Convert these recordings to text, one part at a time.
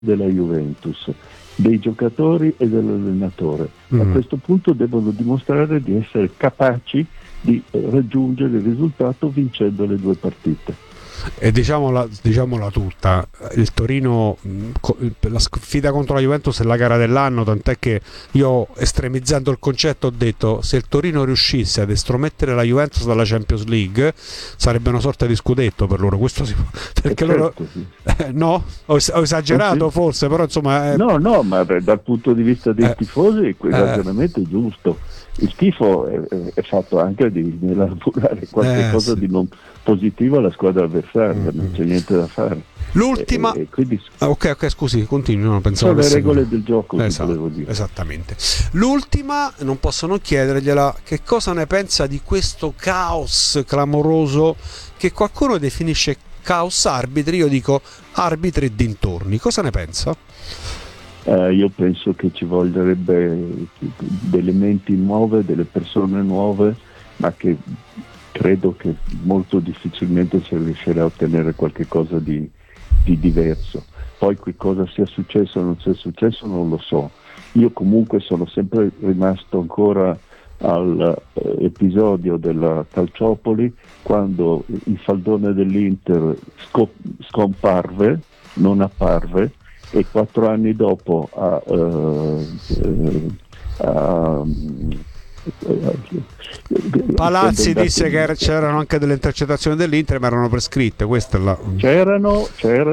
della Juventus, dei giocatori e dell'allenatore. A questo punto devono dimostrare di essere capaci di raggiungere il risultato vincendo le 2 partite. E diciamola tutta, il Torino, la sfida contro la Juventus è la gara dell'anno, tant'è che io, estremizzando il concetto, ho detto: se il Torino riuscisse ad estromettere la Juventus dalla Champions League sarebbe una sorta di scudetto per loro, questo perché loro sì. no? Ho esagerato sì. forse, però insomma no, ma dal punto di vista dei tifosi quel ragionamento è giusto. Il tifo è fatto anche di elaborare qualche cosa di non positivo alla squadra avversaria, non c'è niente da fare. L'ultima, quindi ok, scusi, continui. No, sono le regole del gioco, volevo dire. Esattamente. L'ultima, non posso non chiedergliela, che cosa ne pensa di questo caos clamoroso che qualcuno definisce caos arbitri, io dico arbitri e dintorni. Cosa ne pensa? Io penso che ci voglierebbe delle menti nuove, delle persone nuove, ma che credo che molto difficilmente si riuscirà a ottenere qualche cosa di diverso. Poi che cosa sia successo o non sia successo non lo so. Io comunque sono sempre rimasto ancora all'episodio della Calciopoli, quando il faldone dell'Inter scomparve, non apparve, e 4 anni dopo Palazzi disse che c'erano anche delle intercettazioni dell'Inter, ma erano prescritte. Questa è la... C'erano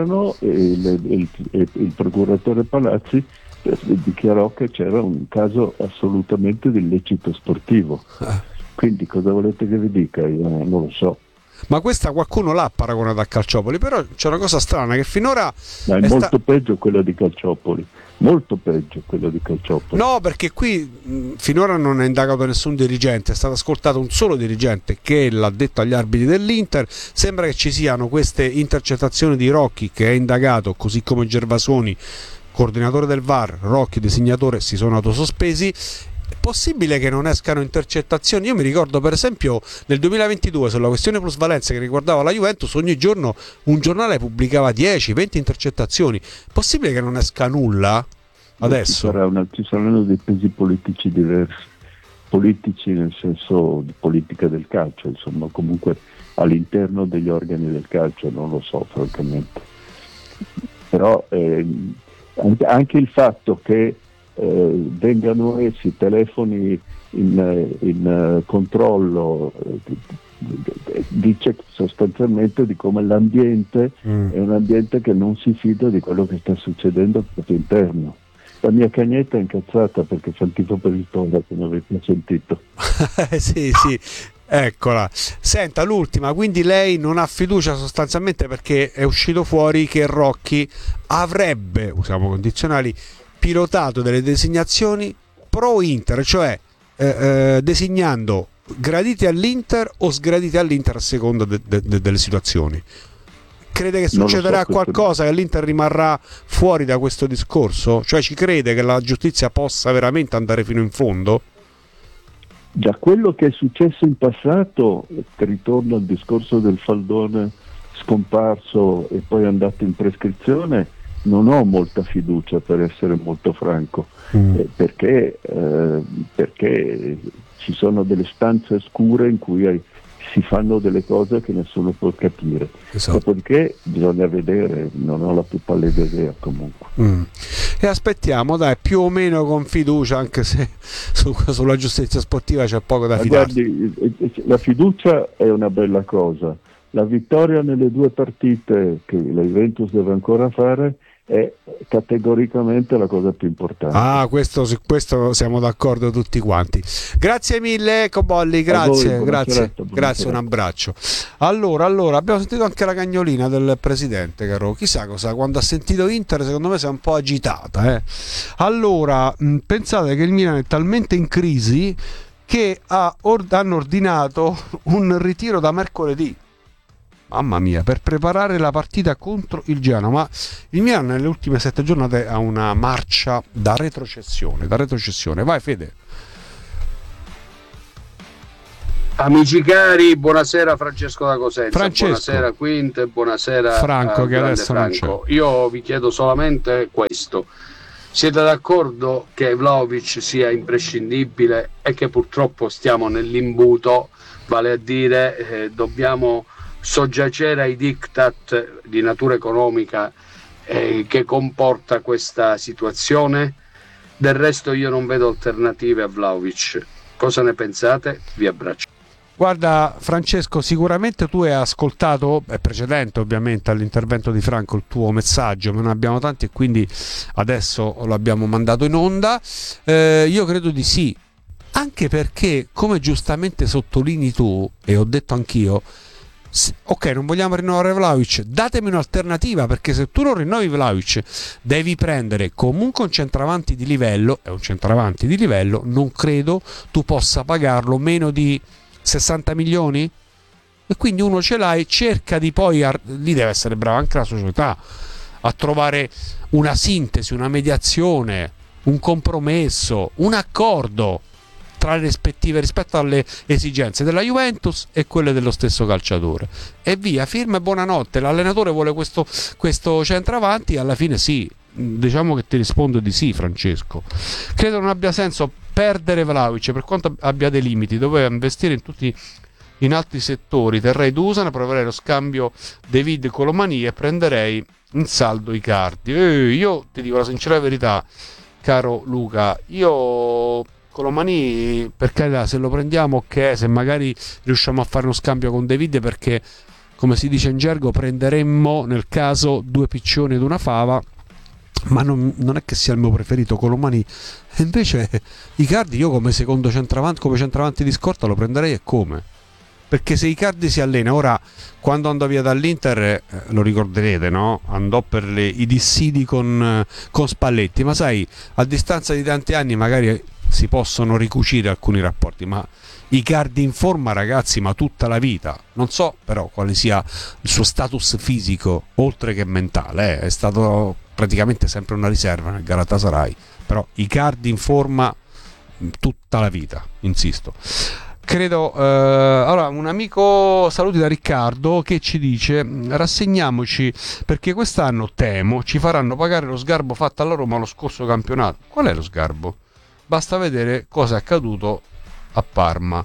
il procuratore Palazzi dichiarò che c'era un caso assolutamente di illecito sportivo. Quindi cosa volete che vi dica? Io non lo so. Ma questa qualcuno l'ha paragonata a Calciopoli, però c'è una cosa strana che finora è molto peggio quella di Calciopoli, molto peggio quella di Calciopoli. No, perché qui finora non è indagato nessun dirigente, è stato ascoltato un solo dirigente che l'ha detto agli arbitri dell'Inter. Sembra che ci siano queste intercettazioni di Rocchi, che è indagato, così come Gervasoni, coordinatore del VAR, Rocchi designatore, si sono autosospesi. È possibile che non escano intercettazioni? Io mi ricordo per esempio nel 2022 sulla questione plusvalenza che riguardava la Juventus, ogni giorno un giornale pubblicava 10-20 intercettazioni. Possibile che non esca nulla adesso? Ci saranno dei pesi politici diversi, politici nel senso di politica del calcio, insomma, comunque all'interno degli organi del calcio, non lo so francamente. Però anche il fatto che vengano essi telefoni in controllo dice sostanzialmente di come l'ambiente è un ambiente che non si fida di quello che sta succedendo all'interno. La mia cagnetta è incazzata perché fa il tifo per il Toro, come avete sentito. sì, eccola. Senta, l'ultima, quindi lei non ha fiducia sostanzialmente perché è uscito fuori che Rocchi avrebbe, usiamo condizionali, pilotato delle designazioni pro Inter, cioè designando graditi all'Inter o sgraditi all'Inter a seconda delle situazioni. Crede che succederà qualcosa, che l'Inter rimarrà fuori da questo discorso? Cioè ci crede che la giustizia possa veramente andare fino in fondo? Da quello che è successo in passato, ritorno al discorso del faldone scomparso e poi andato in prescrizione, non ho molta fiducia, per essere molto franco, perché ci sono delle stanze scure in cui si fanno delle cose che nessuno può capire. Esatto. Dopodiché bisogna vedere, non ho la più pallida idea comunque. E aspettiamo, dai, più o meno con fiducia, anche se sulla giustizia sportiva c'è poco da fidarsi. Guardi, la fiducia è una bella cosa. La vittoria nelle 2 partite che la Juventus deve ancora fare è categoricamente la cosa più importante. Su questo siamo d'accordo tutti quanti. Grazie mille Cobolli, grazie, un abbraccio. Allora, abbiamo sentito anche la cagnolina del presidente, caro. Chissà cosa, quando ha sentito Inter secondo me si è un po' agitata. Allora, pensate che il Milan è talmente in crisi che hanno ordinato un ritiro da mercoledì. Mamma mia, per preparare la partita contro il Genoa. Ma il Milan nelle ultime 7 giornate ha una marcia da retrocessione. Vai Fede. Amici cari, buonasera Francesco da Cosenza, buonasera Quint, buonasera Franco che adesso Franco. Non c'è. Io vi chiedo solamente questo: siete d'accordo che Vlahovic sia imprescindibile e che purtroppo stiamo nell'imbuto, vale a dire dobbiamo soggiacere ai diktat di natura economica che comporta questa situazione? Del resto io non vedo alternative a Vlahovic. Cosa ne pensate? Vi abbraccio. Guarda Francesco, sicuramente tu hai ascoltato, è precedente ovviamente all'intervento di Franco, il tuo messaggio, ma ne abbiamo tanti e quindi adesso lo abbiamo mandato in onda. Io credo di sì, anche perché, come giustamente sottolinei tu, e ho detto anch'io, ok, non vogliamo rinnovare Vlahovic, datemi un'alternativa, perché se tu non rinnovi Vlahovic devi prendere comunque un centravanti di livello, e un centravanti di livello non credo tu possa pagarlo meno di 60 milioni, e quindi uno ce l'hai, cerca di poi lì deve essere brava anche la società a trovare una sintesi, una mediazione, un compromesso, un accordo tra le rispettive rispetto alle esigenze della Juventus e quelle dello stesso calciatore, e via, firma e buonanotte. L'allenatore vuole questo centravanti, alla fine sì, diciamo che ti rispondo di sì Francesco. Credo non abbia senso perdere Vlahovic, per quanto abbia dei limiti, doveva investire in altri settori. Terrei Dusan, proverei lo scambio David Colomani e prenderei in saldo Icardi. Io ti dico la sincera verità, caro Luca, io Colomani, perché se lo prendiamo, ok, se magari riusciamo a fare uno scambio con David, perché come si dice in gergo prenderemmo nel caso due piccioni ed una fava, ma non è che sia il mio preferito Colomani. E invece Icardi io come secondo centravanti, come centravanti di scorta lo prenderei, e come? Perché se Icardi si allena, ora quando andò via dall'Inter lo ricorderete, no? Andò per i dissidi con Spalletti, ma sai, a distanza di tanti anni magari si possono ricucire alcuni rapporti, ma Icardi in forma, ragazzi, ma tutta la vita. Non so però quale sia il suo status fisico oltre che mentale, è stato praticamente sempre una riserva nel Galatasaray, però Icardi in forma tutta la vita, insisto. Credo, allora un amico, saluti da Riccardo, che ci dice: rassegniamoci perché quest'anno temo ci faranno pagare lo sgarbo fatto alla Roma lo scorso campionato. Qual è lo sgarbo? Basta vedere cosa è accaduto a Parma.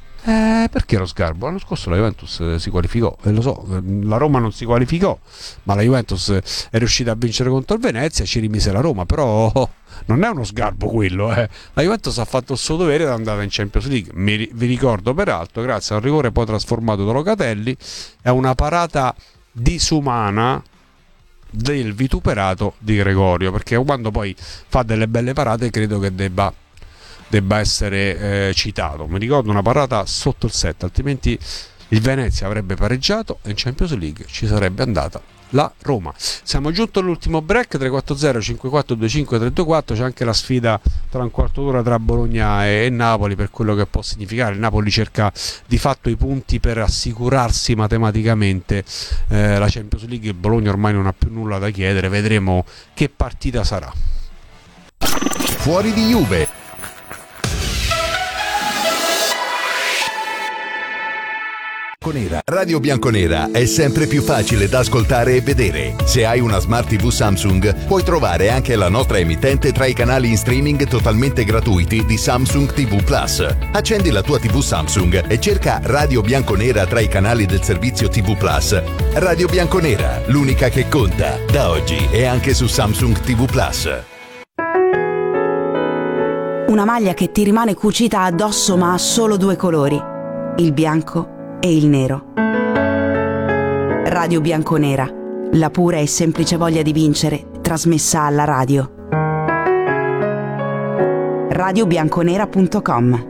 Perché lo sgarbo? L'anno scorso la Juventus si qualificò, e lo so, la Roma non si qualificò, ma la Juventus è riuscita a vincere contro il Venezia, ci rimise la Roma, però non è uno sgarbo quello, La Juventus ha fatto il suo dovere ed è andata in Champions League. Vi ricordo peraltro, grazie a un rigore poi trasformato da Locatelli, è una parata disumana del vituperato di Gregorio, perché quando poi fa delle belle parate credo che debba essere citato. Mi ricordo una parata sotto il set, altrimenti il Venezia avrebbe pareggiato e in Champions League ci sarebbe andata la Roma. Siamo giunti all'ultimo break. 340 5425 324. C'è anche la sfida tra un quarto d'ora tra Bologna e Napoli, per quello che può significare. Il Napoli cerca di fatto i punti per assicurarsi matematicamente la Champions League. Il Bologna ormai non ha più nulla da chiedere, vedremo che partita sarà. Fuori di Juve. Radio Bianconera è sempre più facile da ascoltare e vedere. Se hai una Smart TV Samsung, puoi trovare anche la nostra emittente tra i canali in streaming totalmente gratuiti di Samsung TV Plus. Accendi la tua TV Samsung e cerca Radio Bianconera tra i canali del servizio TV Plus. Radio Bianconera, l'unica che conta. Da oggi è anche su Samsung TV Plus. Una maglia che ti rimane cucita addosso ma ha solo due colori, il bianco e il nero. Radio Bianconera, la pura e semplice voglia di vincere trasmessa alla radio. radiobianconera.com.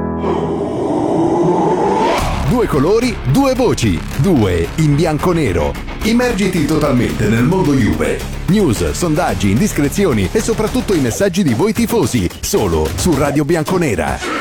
Due colori, due voci, due in bianco-nero. Immergiti totalmente nel mondo Juve. News, sondaggi, indiscrezioni e soprattutto i messaggi di voi tifosi, solo su Radio Bianconera.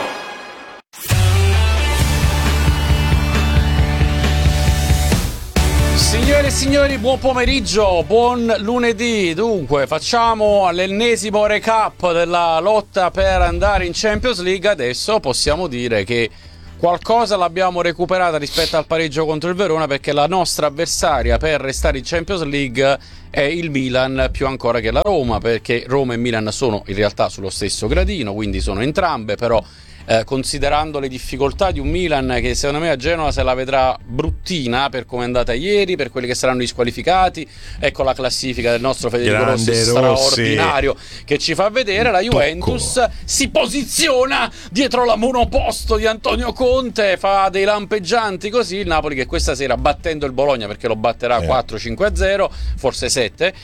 Signore e signori, buon pomeriggio, buon lunedì. Dunque, facciamo l'ennesimo recap della lotta per andare in Champions League. Adesso possiamo dire che qualcosa l'abbiamo recuperata rispetto al pareggio contro il Verona, perché la nostra avversaria per restare in Champions League è il Milan più ancora che la Roma, perché Roma e Milan sono in realtà sullo stesso gradino, quindi sono entrambe, però considerando le difficoltà di un Milan che secondo me a Genova se la vedrà bruttina per come è andata ieri, per quelli che saranno gli squalificati. Ecco la classifica del nostro Federico Rossi straordinario che ci fa vedere la Juventus si posiziona dietro la monoposto di Antonio Conte, fa dei lampeggianti così. Il Napoli che questa sera, battendo il Bologna, perché lo batterà 4-5-0, forse 7,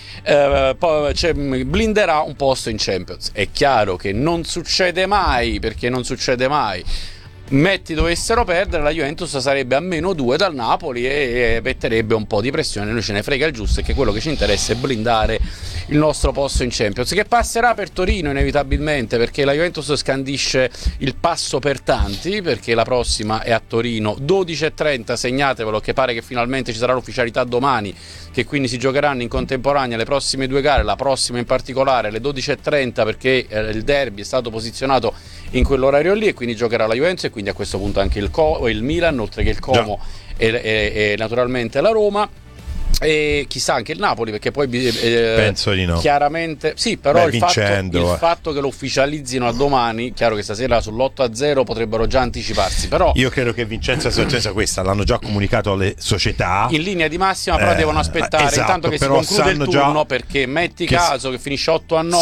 blinderà un posto in Champions. È chiaro che non succede mai, perché non succede mai. Metti dovessero perdere, la Juventus sarebbe a -2 dal Napoli e metterebbe un po' di pressione. Noi ce ne frega il giusto, e che quello che ci interessa è blindare il nostro posto in Champions, che passerà per Torino inevitabilmente, perché la Juventus scandisce il passo per tanti, perché la prossima è a Torino 12:30, segnatevelo, che pare che finalmente ci sarà l'ufficialità domani, che quindi si giocheranno in contemporanea le prossime due gare, la prossima in particolare alle 12:30, perché il derby è stato posizionato in quell'orario lì, e quindi giocherà la Juventus e quindi a questo punto anche il Milan, oltre che il Como e naturalmente la Roma. E chissà anche il Napoli, perché poi penso di no, chiaramente sì, però il fatto che lo ufficializzino a domani, chiaro che stasera sull'8-0 potrebbero già anticiparsi, però io credo che Vincenzo sia questa, l'hanno già comunicato alle società in linea di massima, però devono aspettare intanto che si conclude il turno, perché metti caso che finisce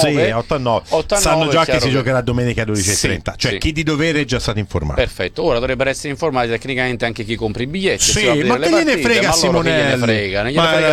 8-9, sanno già che si giocherà domenica 12:30, cioè chi di dovere è già stato informato. Perfetto, ora dovrebbero essere informati tecnicamente anche chi compra i biglietti, ma che gliene frega Simonelli?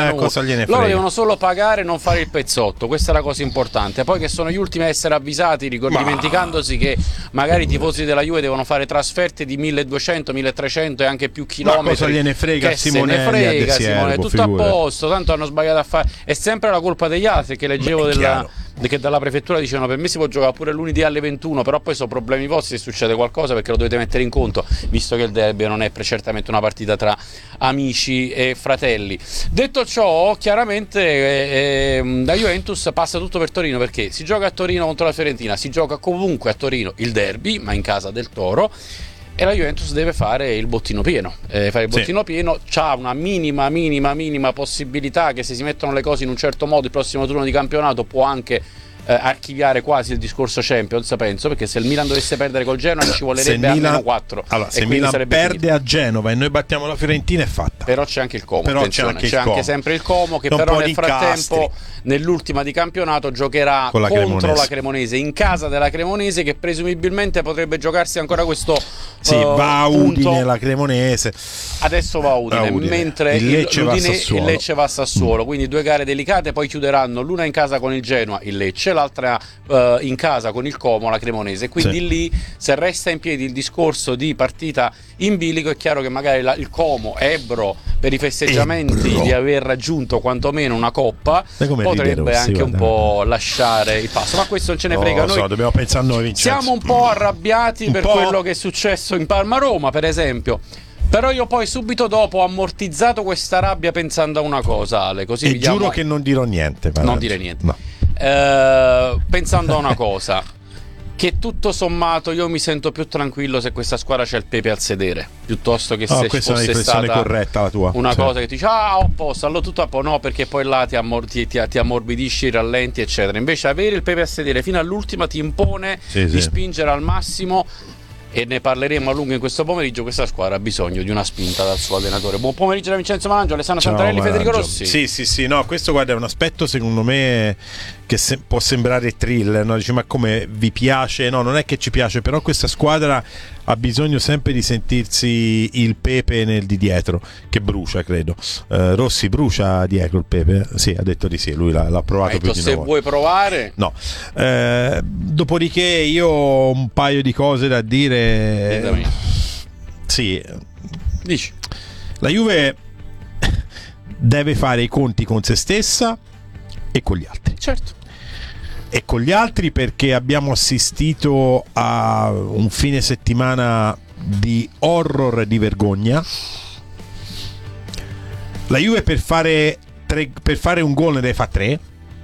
Loro devono solo pagare e non fare il pezzotto, questa è la cosa importante. Poi che sono gli ultimi a essere avvisati, dimenticandosi che magari i tifosi della Juve devono fare trasferte di 1200, 1300 e anche più chilometri. Ma cosa gliene frega a Simonelli? Simone, tutto a posto, tanto hanno sbagliato a fare, è sempre la colpa degli altri, che leggevo che dalla prefettura dicevano per me si può giocare pure lunedì alle 21, però poi sono problemi vostri se succede qualcosa, perché lo dovete mettere in conto, visto che il derby non è certamente una partita tra amici e fratelli. Detto ciò, chiaramente la Juventus passa tutto per Torino, perché si gioca a Torino contro la Fiorentina, si gioca comunque a Torino il derby, ma in casa del Toro, e la Juventus deve fare il bottino pieno. Pieno c'ha una minima possibilità che, se si mettono le cose in un certo modo, il prossimo turno di campionato può anche archiviare quasi il discorso Champions, penso, perché se il Milan dovesse perdere col Genoa ci volerebbe almeno 4. Allora, se Milan perde finito a Genova e noi battiamo la Fiorentina è fatta. Però c'è anche il Como, c'è anche sempre il Como, che però nel frattempo nell'ultima di campionato giocherà contro la Cremonese, in casa della Cremonese, che presumibilmente potrebbe giocarsi ancora questo va a Udine, la Cremonese adesso va a Udine. Mentre il Lecce va a Sassuolo, quindi due gare delicate. Poi chiuderanno l'una in casa con il Genoa, il Lecce, l'altra in casa con il Como, la Cremonese. Quindi lì, se resta in piedi il discorso di partita in bilico, è chiaro che magari il Como, Ebro, per i festeggiamenti di aver raggiunto quantomeno una coppa, potrebbe anche un po' lasciare il passo, ma questo non ce ne frega. Noi dobbiamo pensare a noi, Vincenzo. Siamo un po' arrabbiati per quello che è successo in Parma-Roma, per esempio. Però io poi subito dopo ho ammortizzato questa rabbia pensando a una cosa, Ale, così e giuro che non dirò niente. Non dire niente. No. Pensando a una cosa, che tutto sommato io mi sento più tranquillo se questa squadra c'è il Pepe al sedere, piuttosto che se fosse stata corretta la tua. Una cosa che ti dice ho posto, allora tutto a posto, no, perché poi là ti ammorbidisci i rallenti eccetera. Invece avere il Pepe al sedere fino all'ultima ti impone di spingere al massimo, e ne parleremo a lungo in questo pomeriggio. Questa squadra ha bisogno di una spinta dal suo allenatore. Buon pomeriggio da Vincenzo Malangio, Alessandro Santarelli, Federico Rossi. Sì, no, questo guarda è un aspetto secondo me che può sembrare thriller, no? Dici, ma come vi piace? No, non è che ci piace, però questa squadra ha bisogno sempre di sentirsi il Pepe nel di dietro, che brucia, credo. Rossi brucia dietro il Pepe? Sì, ha detto di sì, lui l'ha provato più di una volta. Se vuoi provare? No. Dopodiché io ho un paio di cose da dire. Sì. Dici. La Juve deve fare i conti con se stessa e con gli altri. Certo. E con gli altri, perché abbiamo assistito a un fine settimana di horror e di vergogna. La Juve per fare un gol ne deve fare 3,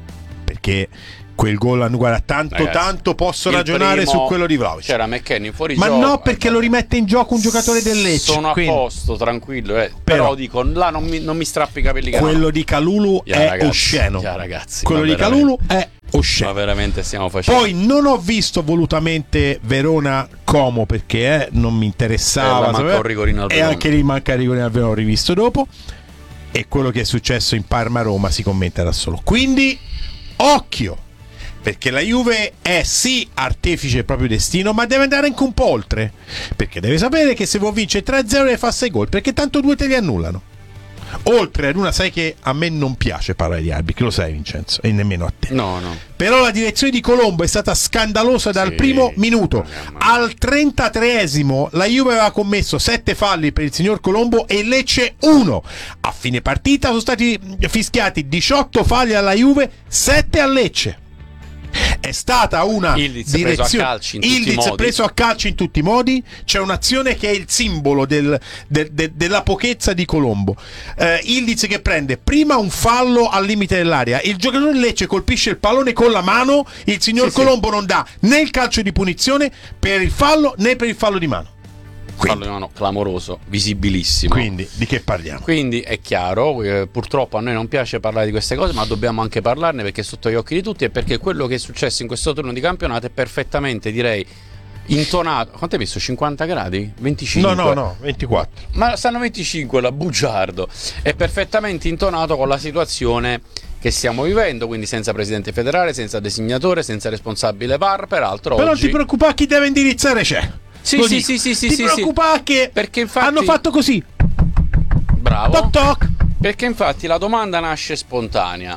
perché quel gol, guarda, tanto posso ragionare su quello di Vlahovic. C'era McKennie fuori ma gioco. Ma no, perché lo rimette in gioco un giocatore del Lecce. Sono a posto, tranquillo. Però dico, là non mi strappi i capelli. Quello di Kalulu è osceno. Ragazzi, quello di Kalulu è osceno. Ma veramente stiamo facendo. Poi non ho visto volutamente Verona Como perché non mi interessava. Manca un rigorino al Verona. E anche lì manca il rigorino al Verona, ho rivisto dopo. E quello che è successo in Parma-Roma si commenta da solo. Quindi, occhio! Perché la Juve è sì artefice del proprio destino, ma deve andare anche un po' oltre, perché deve sapere che se vuol vincere 3-0 deve fare 6 gol, perché tanto 2 te li annullano. Oltre ad una, sai che a me non piace parlare di arbitri, lo sai Vincenzo, e nemmeno a te. No. Però la direzione di Colombo è stata scandalosa dal primo minuto. Al 33esimo la Juve aveva commesso 7 falli per il signor Colombo e il Lecce 1. A fine partita sono stati fischiati 18 falli alla Juve, 7 al Lecce. È stata una direzione. Ildiz preso a calci in tutti i modi. C'è un'azione che è il simbolo della pochezza di Colombo. Ildiz che prende prima un fallo al limite dell'area, il giocatore del Lecce colpisce il pallone con la mano, il signor Colombo non dà né il calcio di punizione per il fallo né per il fallo di mano. Fallo di mano clamoroso, visibilissimo. Quindi di che parliamo? Quindi è chiaro, purtroppo a noi non piace parlare di queste cose, ma dobbiamo anche parlarne perché è sotto gli occhi di tutti e perché quello che è successo in questo turno di campionato è perfettamente, direi, intonato. Quanto hai messo? 50 gradi? 25? No, 24. Ma stanno 25 la bugiardo. È perfettamente intonato con la situazione che stiamo vivendo, quindi senza presidente federale, senza designatore, senza responsabile VAR, peraltro però oggi... non ti preoccupare, chi deve indirizzare c'è. Sì, ti preoccupare che perché infatti hanno fatto così. Bravo. Toc toc. Perché infatti la domanda nasce spontanea.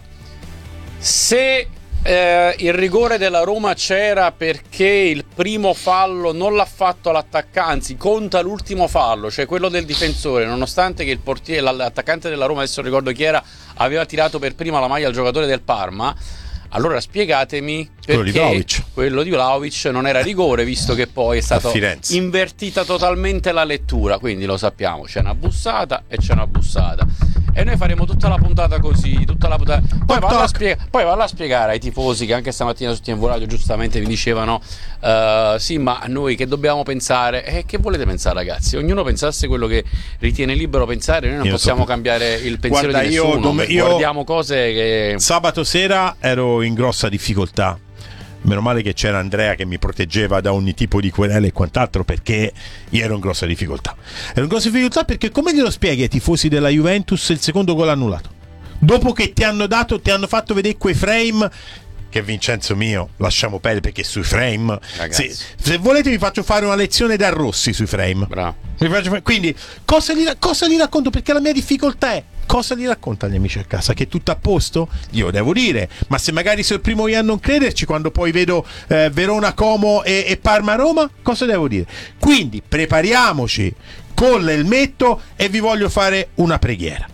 Se il rigore della Roma c'era perché il primo fallo non l'ha fatto l'attaccante, anzi conta l'ultimo fallo, cioè quello del difensore, nonostante che il portiere, l'attaccante della Roma, adesso ricordo chi era, aveva tirato per prima la maglia al giocatore del Parma. Allora spiegatemi perché quello di Vlahovic non era rigore, visto che poi è stata invertita totalmente la lettura. Quindi lo sappiamo, c'è una bussata e c'è una bussata. E noi faremo tutta la puntata così, tutta la puntata. Poi valla a spiegare ai tifosi che anche stamattina su TNV Radio giustamente vi dicevano sì, ma noi che dobbiamo pensare? Che volete pensare, ragazzi? Ognuno pensasse quello che ritiene libero pensare, noi non possiamo cambiare il pensiero di nessuno. Guardiamo cose che... Sabato sera ero in grossa difficoltà. Meno male che c'era Andrea che mi proteggeva da ogni tipo di querela e quant'altro, perché io ero in grossa difficoltà. Ero in grossa difficoltà perché come glielo spieghi ai tifosi della Juventus il secondo gol annullato? Dopo che ti hanno fatto vedere quei frame che, Vincenzo mio, lasciamo perdere, perché sui frame, se volete vi faccio fare una lezione da Rossi sui frame. Bravo. Quindi cosa gli racconto? Perché la mia difficoltà è: cosa gli racconta agli amici a casa? Che è tutto a posto? Io devo dire, ma se magari sono il primo io a non crederci quando poi vedo Verona Como e Parma Roma, cosa devo dire? Quindi prepariamoci con l'elmetto e vi voglio fare una preghiera.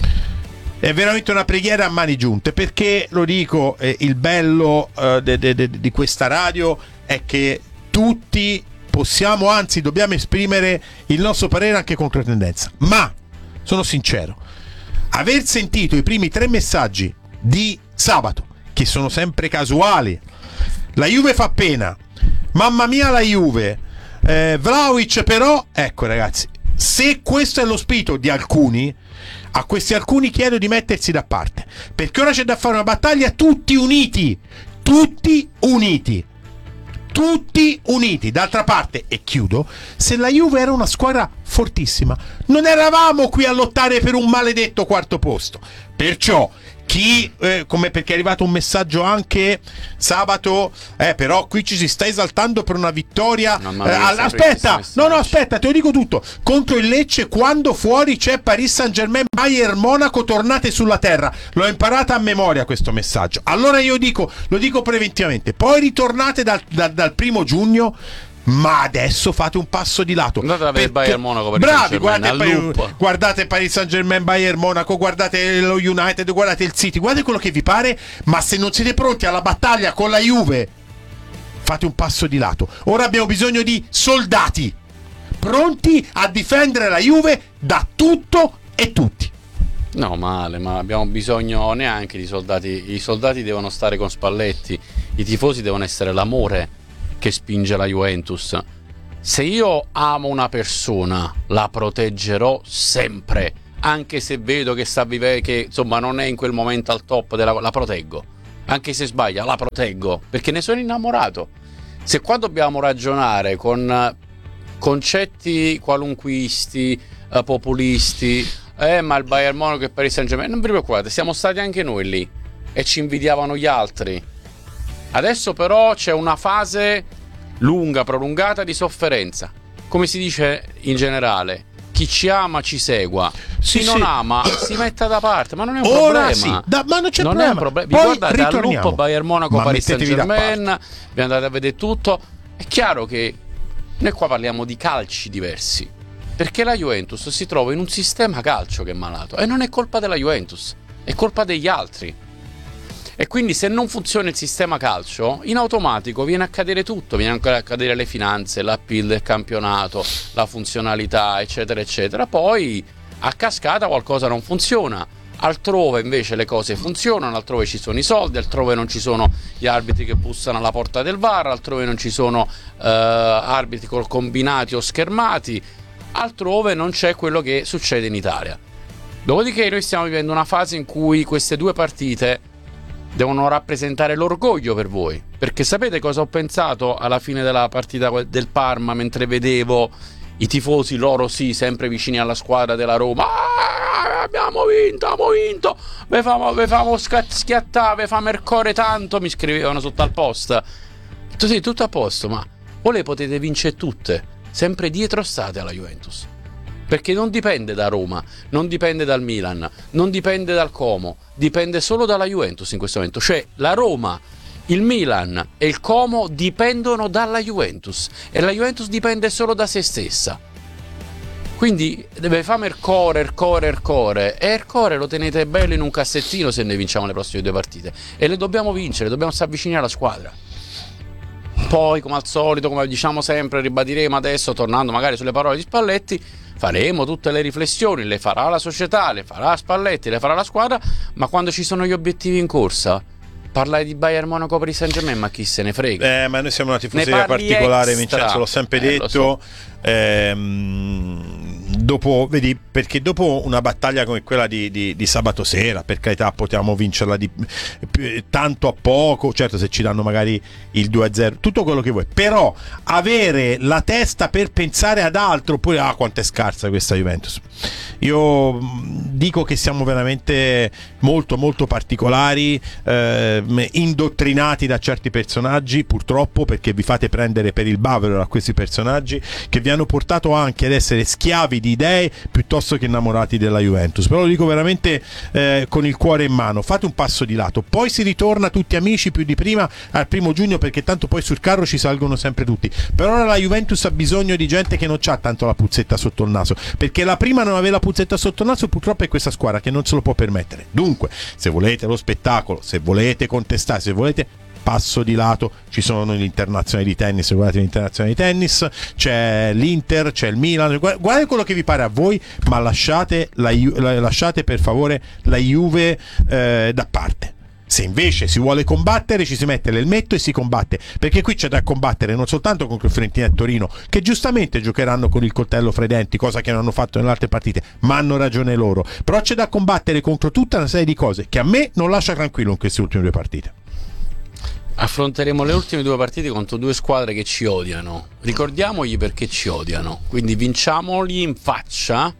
È veramente una preghiera a mani giunte, perché lo dico, il bello di questa radio è che tutti possiamo, anzi dobbiamo esprimere il nostro parere anche con tendenza. Ma sono sincero, aver sentito i primi 3 messaggi di sabato, che sono sempre casuali: la Juve fa pena, mamma mia la Juve, Vlahovic però, ecco ragazzi, se questo è lo spirito di alcuni, a questi alcuni chiedo di mettersi da parte, perché ora c'è da fare una battaglia tutti uniti. D'altra parte, e chiudo, se la Juve era una squadra fortissima, non eravamo qui a lottare per un maledetto quarto posto. Perciò come, perché è arrivato un messaggio anche sabato, però qui ci si sta esaltando per una vittoria. Aspetta, te lo dico tutto. Contro il Lecce, quando fuori c'è Paris Saint-Germain, Bayern Monaco, tornate sulla terra. L'ho imparata a memoria questo messaggio. Allora io lo dico preventivamente, poi ritornate dal 1 giugno. Ma adesso fate un passo di lato. Andate a vedere Bayern Monaco, bravi, guardate Paris Saint-Germain, Bayern Monaco, guardate lo United, guardate il City, guardate quello che vi pare, ma se non siete pronti alla battaglia con la Juve, fate un passo di lato. Ora abbiamo bisogno di soldati pronti a difendere la Juve da tutto e tutti. No, male, ma abbiamo bisogno neanche di soldati. I soldati devono stare con Spalletti, i tifosi devono essere l'amore che spinge la Juventus. Se io amo una persona, la proteggerò sempre, anche se vedo che sta vivendo, che insomma non è in quel momento al top la proteggo. Anche se sbaglia, la proteggo, perché ne sono innamorato. Se qua dobbiamo ragionare con concetti qualunquisti, populisti, ma il Bayern Monaco e Paris Saint-Germain, non vi preoccupate, siamo stati anche noi lì e ci invidiavano gli altri. Adesso però c'è una fase lunga, prolungata di sofferenza. Come si dice in generale, chi ci ama ci segua, chi non ama si metta da parte, ma non è un problema. Sì, ma non c'è non problema. È un problema. Vi Poi guardate al lupo Bayern Monaco, Paris Saint-Germain, vi andate a vedere tutto. È chiaro che noi qua parliamo di calci diversi, perché la Juventus si trova in un sistema calcio che è malato e non è colpa della Juventus, è colpa degli altri. E quindi se non funziona il sistema calcio, in automatico viene a cadere tutto, viene ancora a cadere le finanze, l'appeal del campionato, la funzionalità, eccetera, eccetera. Poi a cascata qualcosa non funziona, altrove invece le cose funzionano, altrove ci sono i soldi, altrove non ci sono gli arbitri che bussano alla porta del VAR, altrove non ci sono arbitri combinati o schermati, altrove non c'è quello che succede in Italia. Dopodiché noi stiamo vivendo una fase in cui queste due partite devono rappresentare l'orgoglio per voi, perché sapete cosa ho pensato alla fine della partita del Parma, mentre vedevo i tifosi, loro sì, sempre vicini alla squadra della Roma. Abbiamo vinto, ve famo schiattare, ve famo il cuore tanto, mi scrivevano sotto al post. Sì, tutto a posto, ma voi le potete vincere tutte, sempre dietro state alla Juventus, perché non dipende da Roma, non dipende dal Milan, non dipende dal Como, dipende solo dalla Juventus in questo momento. Cioè la Roma, il Milan e il Como dipendono dalla Juventus e la Juventus dipende solo da se stessa. Quindi deve fare il cuore e il cuore lo tenete bello in un cassettino se ne vinciamo le prossime due partite, e le dobbiamo vincere, dobbiamo stare vicini alla squadra. Poi come al solito, come diciamo sempre, ribadiremo adesso, tornando magari sulle parole di Spalletti, faremo tutte le riflessioni, le farà la società, le farà Spalletti, le farà la squadra, ma quando ci sono gli obiettivi in corsa, parlare di Bayern Monaco per il Saint-Germain, ma chi se ne frega? Ma noi siamo una tifoseria particolare, Vincenzo, l'ho sempre detto. Dopo, vedi, perché dopo una battaglia come quella di sabato sera, per carità, potevamo vincerla tanto a poco, certo, se ci danno magari il 2-0, tutto quello che vuoi, però avere la testa per pensare ad altro, oppure quanto è scarsa questa Juventus. Io dico che siamo veramente molto molto particolari, indottrinati da certi personaggi, purtroppo, perché vi fate prendere per il bavero da questi personaggi che vi hanno portato anche ad essere schiavi di idee piuttosto che innamorati della Juventus. Però lo dico veramente con il cuore in mano, fate un passo di lato, poi si ritorna tutti amici più di prima al 1 giugno, perché tanto poi sul carro ci salgono sempre tutti. Per ora la Juventus ha bisogno di gente che non c'ha tanto la puzzetta sotto il naso, perché la prima non aveva la puzzetta sotto il naso purtroppo è questa squadra che non se lo può permettere. Dunque, se volete lo spettacolo, se volete contestare, se volete, passo di lato, ci sono gli internazionali di tennis, guardate gli internazionali di tennis, c'è l'Inter, c'è il Milan, guardate quello che vi pare a voi, ma lasciate per favore la Juve da parte. Se invece si vuole combattere, ci si mette l'elmetto e si combatte, perché qui c'è da combattere non soltanto contro Fiorentina e Torino, che giustamente giocheranno con il coltello fra i denti, cosa che non hanno fatto nelle altre partite, ma hanno ragione loro, però c'è da combattere contro tutta una serie di cose che a me non lascia tranquillo in queste ultime due partite. Affronteremo le ultime due partite contro due squadre che ci odiano, ricordiamogli perché ci odiano, quindi vinciamoli in faccia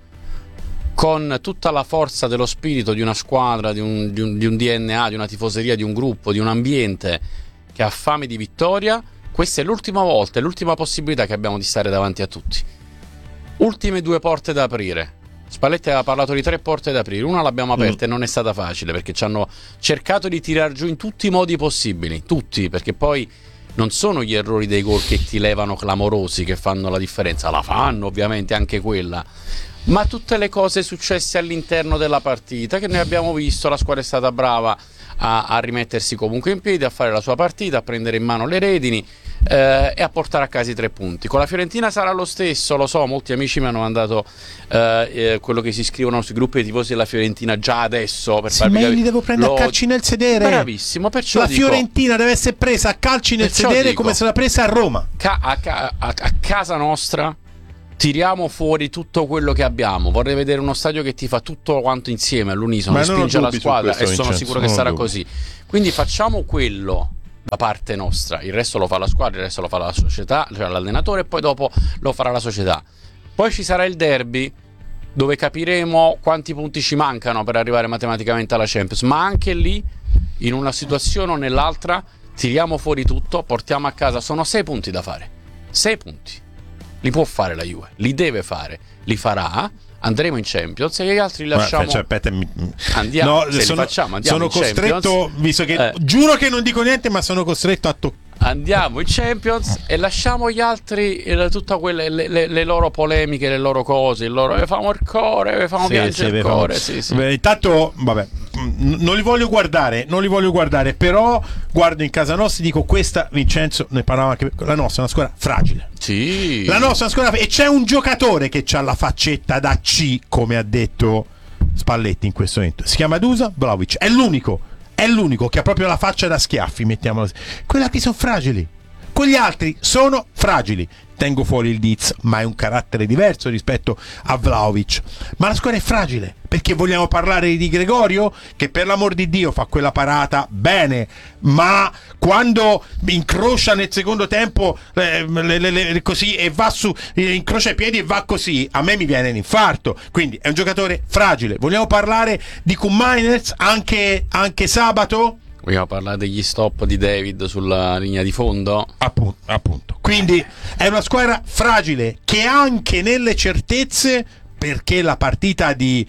con tutta la forza dello spirito di una squadra, di un DNA, di una tifoseria, di un gruppo, di un ambiente che ha fame di vittoria. Questa è l'ultima volta, è l'ultima possibilità che abbiamo di stare davanti a tutti. Ultime due porte da aprire. Spalletti aveva parlato di 3 porte da aprire, una l'abbiamo aperta e non è stata facile, perché ci hanno cercato di tirar giù in tutti i modi possibili, tutti, perché poi non sono gli errori dei gol che ti levano clamorosi che fanno la differenza, la fanno ovviamente anche quella, ma tutte le cose successe all'interno della partita che noi abbiamo visto. La squadra è stata brava a rimettersi comunque in piedi, a fare la sua partita, a prendere in mano le redini e a portare a casa i 3 punti. Con la Fiorentina sarà lo stesso, lo so, molti amici mi hanno mandato quello che si scrivono sui gruppi dei tifosi della Fiorentina già adesso per farvi capire. Ma li devo prendere a calci nel sedere. Bravissimo, perciò la Fiorentina deve essere presa a calci nel sedere come se l'ha presa a Roma. A casa nostra tiriamo fuori tutto quello che abbiamo. Vorrei vedere uno stadio che ti fa tutto quanto insieme all'unisono, spinge la squadra, e sono sicuro che sarà così. Quindi facciamo quello da parte nostra, il resto lo fa la squadra, il resto lo fa la società, cioè l'allenatore, e poi dopo lo farà la società. Poi ci sarà il derby, dove capiremo quanti punti ci mancano per arrivare matematicamente alla Champions, ma anche lì, in una situazione o nell'altra, tiriamo fuori tutto, portiamo a casa. Sono 6 punti da fare, 6 punti li può fare la Juve, li deve fare, li farà, andremo in Champions e gli altri li lasciamo. Andiamo, no, sono costretto, visto che giuro che non dico niente, ma sono costretto a andiamo in Champions e lasciamo gli altri tutte quelle le loro polemiche, le loro cose, il loro famo il cuore, famo piangere il cuore. Beh, intanto vabbè, non li voglio guardare, però guardo in casa nostra e dico: questa, Vincenzo, ne parlava anche, la nostra è una squadra fragile. Sì. La nostra è una squadra, e c'è un giocatore che ha la faccetta da C, come ha detto Spalletti in questo momento. Si chiama Dusan Vlahović, è l'unico che ha proprio la faccia da schiaffi, mettiamolo così. Quelli altri sono fragili, quegli altri sono fragili. Tengo fuori il Diz, ma è un carattere diverso rispetto a Vlahović. Ma la squadra è fragile, perché vogliamo parlare di Gregorio, che per l'amor di Dio fa quella parata bene, ma quando incrocia nel secondo tempo così e va su, incrocia i piedi e va così, a me mi viene l'infarto. Quindi è un giocatore fragile. Vogliamo parlare di Koopmeiners anche sabato? Vogliamo parlare degli stop di David sulla linea di fondo? Appunto. Quindi è una squadra fragile, che anche nelle certezze, perché la partita di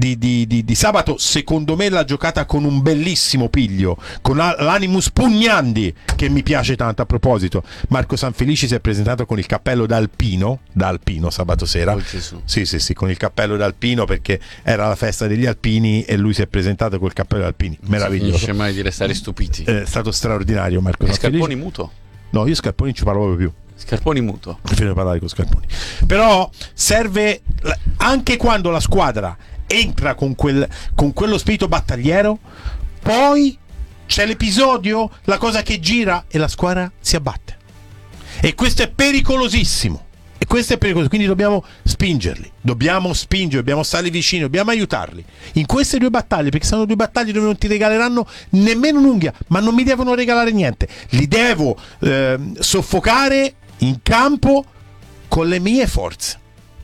sabato secondo me l'ha giocata con un bellissimo piglio, con l'animus pugnandi, che mi piace tanto. A proposito, Marco Sanfelici si è presentato con il cappello da alpino sabato sera. Sì, con il cappello da alpino, perché era la festa degli alpini e lui si è presentato col cappello da alpini. Meraviglioso. Non finisce mai di restare stupiti. È stato straordinario Marco Sanfelici. Scarponi muto? No, io Scarponi non ci parlo proprio più. Scarponi muto. Preferisco parlare con Scarponi. Però serve, anche quando la squadra entra con quello spirito battagliero, poi c'è l'episodio, la cosa che gira e la squadra si abbatte. E questo è pericolosissimo. Quindi dobbiamo spingerli, dobbiamo starli vicini, dobbiamo aiutarli in queste 2 battaglie, perché sono 2 battaglie dove non ti regaleranno nemmeno un'unghia, ma non mi devono regalare niente. Li devo soffocare in campo con le mie forze.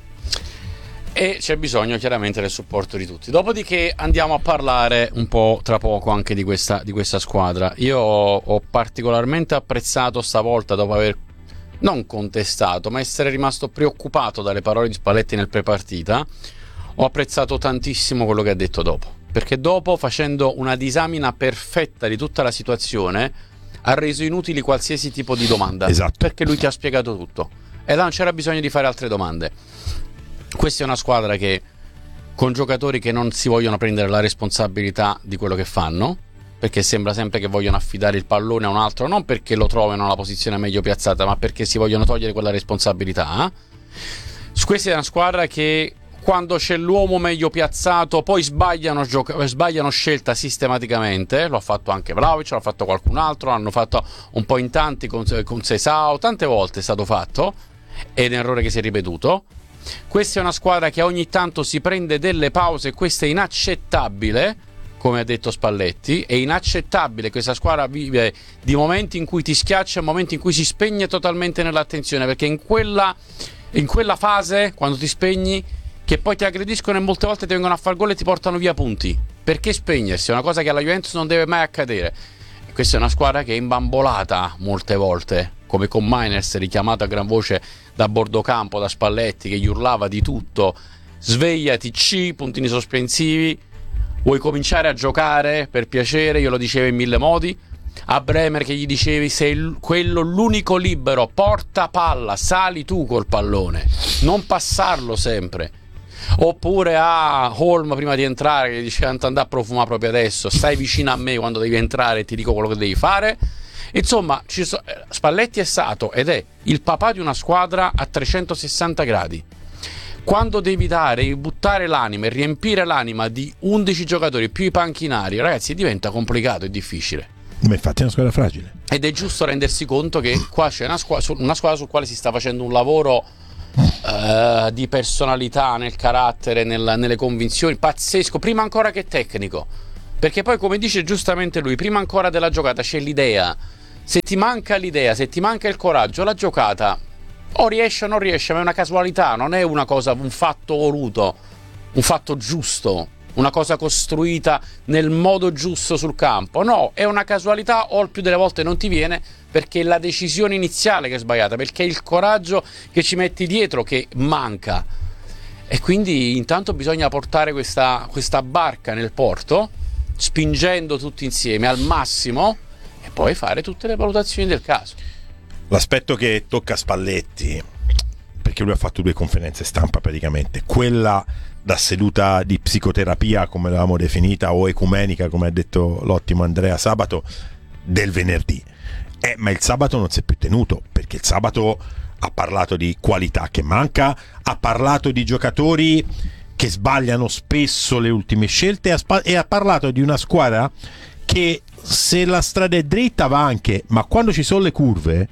E c'è bisogno chiaramente del supporto di tutti. Dopodiché andiamo a parlare un po' tra poco anche di questa squadra. Io ho particolarmente apprezzato stavolta, dopo aver non contestato, ma essere rimasto preoccupato dalle parole di Spalletti nel prepartita, ho apprezzato tantissimo quello che ha detto dopo, perché dopo, facendo una disamina perfetta di tutta la situazione, ha reso inutili qualsiasi tipo di domanda. Esatto. Perché lui ti ha spiegato tutto e là non c'era bisogno di fare altre domande. Questa è una squadra che, con giocatori che non si vogliono prendere la responsabilità di quello che fanno, perché sembra sempre che vogliono affidare il pallone a un altro, non perché lo trovano la posizione meglio piazzata, ma perché si vogliono togliere quella responsabilità. Questa è una squadra che, quando c'è l'uomo meglio piazzato, poi sbagliano scelta sistematicamente. Lo ha fatto anche Vlahović, l'ha fatto qualcun altro, l'hanno fatto un po' in tanti con Seisao, tante volte è stato fatto, ed è un errore che si è ripetuto. Questa è una squadra che ogni tanto si prende delle pause, e questo è inaccettabile. Come ha detto Spalletti, è inaccettabile. Questa squadra vive di momenti in cui ti schiaccia e momenti in cui si spegne totalmente nell'attenzione, perché in quella fase, quando ti spegni, che poi ti aggrediscono e molte volte ti vengono a far gol e ti portano via punti. Perché spegnersi? È una cosa che alla Juventus non deve mai accadere. E questa è una squadra che è imbambolata molte volte, come con Koopmeiners, richiamato a gran voce da bordocampo, da Spalletti, che gli urlava di tutto: svegliati, puntini sospensivi. Vuoi cominciare a giocare, per piacere? Io lo dicevo in 1000 modi. A Bremer che gli dicevi: sei quello l'unico libero, porta palla, sali tu col pallone, non passarlo sempre. Oppure a Holm prima di entrare che dice andà a profumare proprio adesso, stai vicino a me quando devi entrare e ti dico quello che devi fare. Insomma, Spalletti è stato ed è il papà di una squadra a 360 gradi. Quando devi buttare l'anima e riempire l'anima di 11 giocatori più i panchinari, ragazzi, diventa complicato e difficile. Ma infatti è una squadra fragile. Ed è giusto rendersi conto che qua c'è una squadra sul quale si sta facendo un lavoro di personalità, nel carattere, nelle convinzioni, pazzesco, prima ancora che tecnico. Perché poi, come dice giustamente lui, prima ancora della giocata c'è l'idea. Se ti manca l'idea, se ti manca il coraggio, la giocata o riesce o non riesce, ma è una casualità, non è una cosa, un fatto voluto, un fatto giusto, una cosa costruita nel modo giusto sul campo. No, è una casualità o il più delle volte non ti viene perché è la decisione iniziale che è sbagliata, perché è il coraggio che ci metti dietro che manca. E quindi intanto bisogna portare questa barca nel porto, spingendo tutti insieme al massimo e poi fare tutte le valutazioni del caso. L'aspetto che tocca Spalletti, perché lui ha fatto 2 conferenze stampa praticamente, quella da seduta di psicoterapia come l'avevamo definita o ecumenica come ha detto l'ottimo Andrea sabato, del venerdì, ma il sabato non si è più tenuto, perché il sabato ha parlato di qualità che manca, ha parlato di giocatori che sbagliano spesso le ultime scelte e ha parlato di una squadra che se la strada è dritta va anche, ma quando ci sono le curve,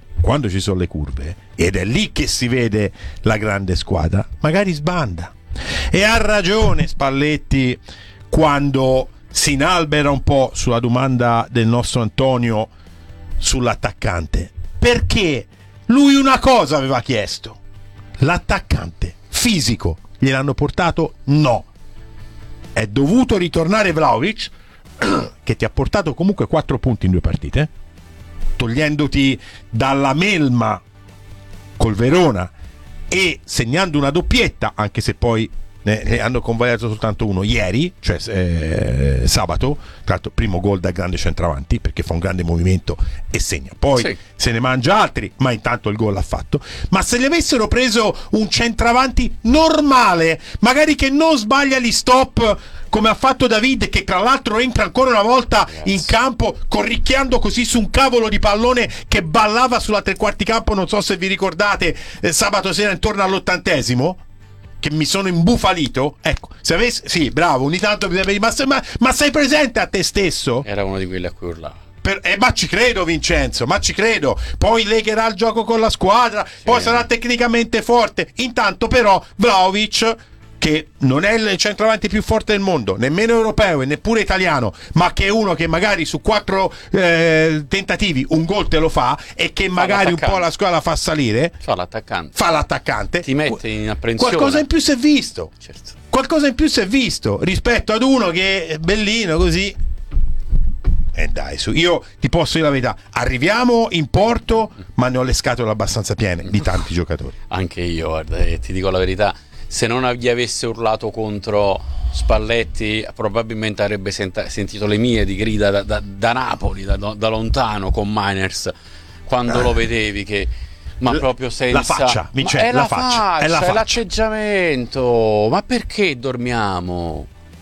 ed è lì che si vede la grande squadra, magari sbanda. E ha ragione Spalletti quando si inalbera un po' sulla domanda del nostro Antonio sull'attaccante, perché lui una cosa aveva chiesto: l'attaccante fisico. Gliel'hanno portato? No. È dovuto ritornare Vlahovic, che ti ha portato comunque 4 punti in 2 partite, togliendoti dalla melma col Verona e segnando una doppietta, anche se poi ne hanno convalidato soltanto uno ieri, cioè sabato, tra l'altro primo gol da grande centravanti perché fa un grande movimento e segna, poi sì, se ne mangia altri, ma intanto il gol l'ha fatto. Ma se gli avessero preso un centravanti normale, magari che non sbaglia gli stop come ha fatto David, che tra l'altro entra ancora una volta in campo corricchiando così su un cavolo di pallone che ballava sulla tre quarti campo, non so se vi ricordate, sabato sera intorno all'80°, che mi sono imbufalito. Ecco, se avessi, sì, bravo, ogni tanto ma sei presente a te stesso? Era uno di quelli a cui urlava. Ma ci credo, Vincenzo, ma ci credo. Poi legherà il gioco con la squadra, sì, poi sarà tecnicamente forte. Intanto però Vlahovic, che non è il centravanti più forte del mondo, nemmeno europeo e neppure italiano, ma che è uno che magari su 4 tentativi un gol te lo fa e che magari un po' la squadra fa salire, fa l'attaccante, ti mette in apprensione. Qualcosa in più si è visto, certo. Qualcosa in più si è visto rispetto ad uno che è bellino così. Dai, io ti posso dire la verità, arriviamo in porto ma ne ho le scatole abbastanza piene di tanti giocatori. Anche io, guarda, ti dico la verità, se non gli avesse urlato contro Spalletti probabilmente avrebbe sentito le mie di grida da Napoli, da lontano con Miners, quando lo vedevi che proprio senza la faccia, Vincenzo, la faccia, è l'atteggiamento. Ma perché dormiamo?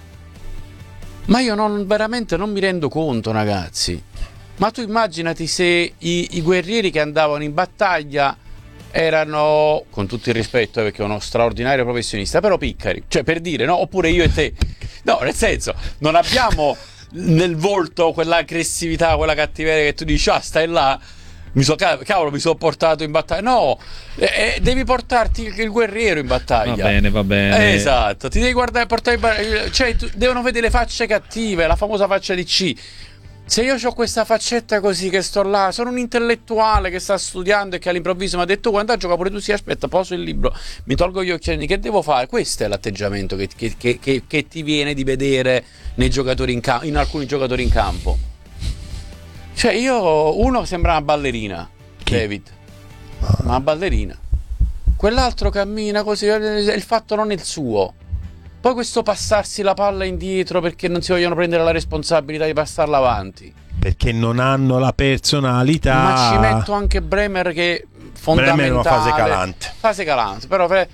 Ma io veramente non mi rendo conto, ragazzi. Ma tu immaginati se i guerrieri che andavano in battaglia erano, con tutto il rispetto, perché è uno straordinario professionista, però piccari, cioè, per dire, no? Oppure io e te, no, nel senso, non abbiamo nel volto quell'aggressività, quella cattiveria che tu dici, stai là, mi sono portato in battaglia. No, devi portarti il guerriero in battaglia. Va bene. Esatto, ti devi portare, cioè, devono vedere le facce cattive, la famosa faccia di C. Se io ho questa faccetta così che sto là, sono un intellettuale che sta studiando e che all'improvviso mi ha detto guarda, gioca pure tu, sì, aspetta, poso il libro, mi tolgo gli occhiali, che devo fare? Questo è l'atteggiamento che ti viene di vedere nei giocatori in alcuni giocatori in campo. Cioè uno sembra una ballerina, David, una ballerina, quell'altro cammina così, il fatto non è il suo. Poi questo passarsi la palla indietro perché non si vogliono prendere la responsabilità di passarla avanti, perché non hanno la personalità. Ma ci metto anche Bremer, che fondamentale, Bremer è una fase calante, però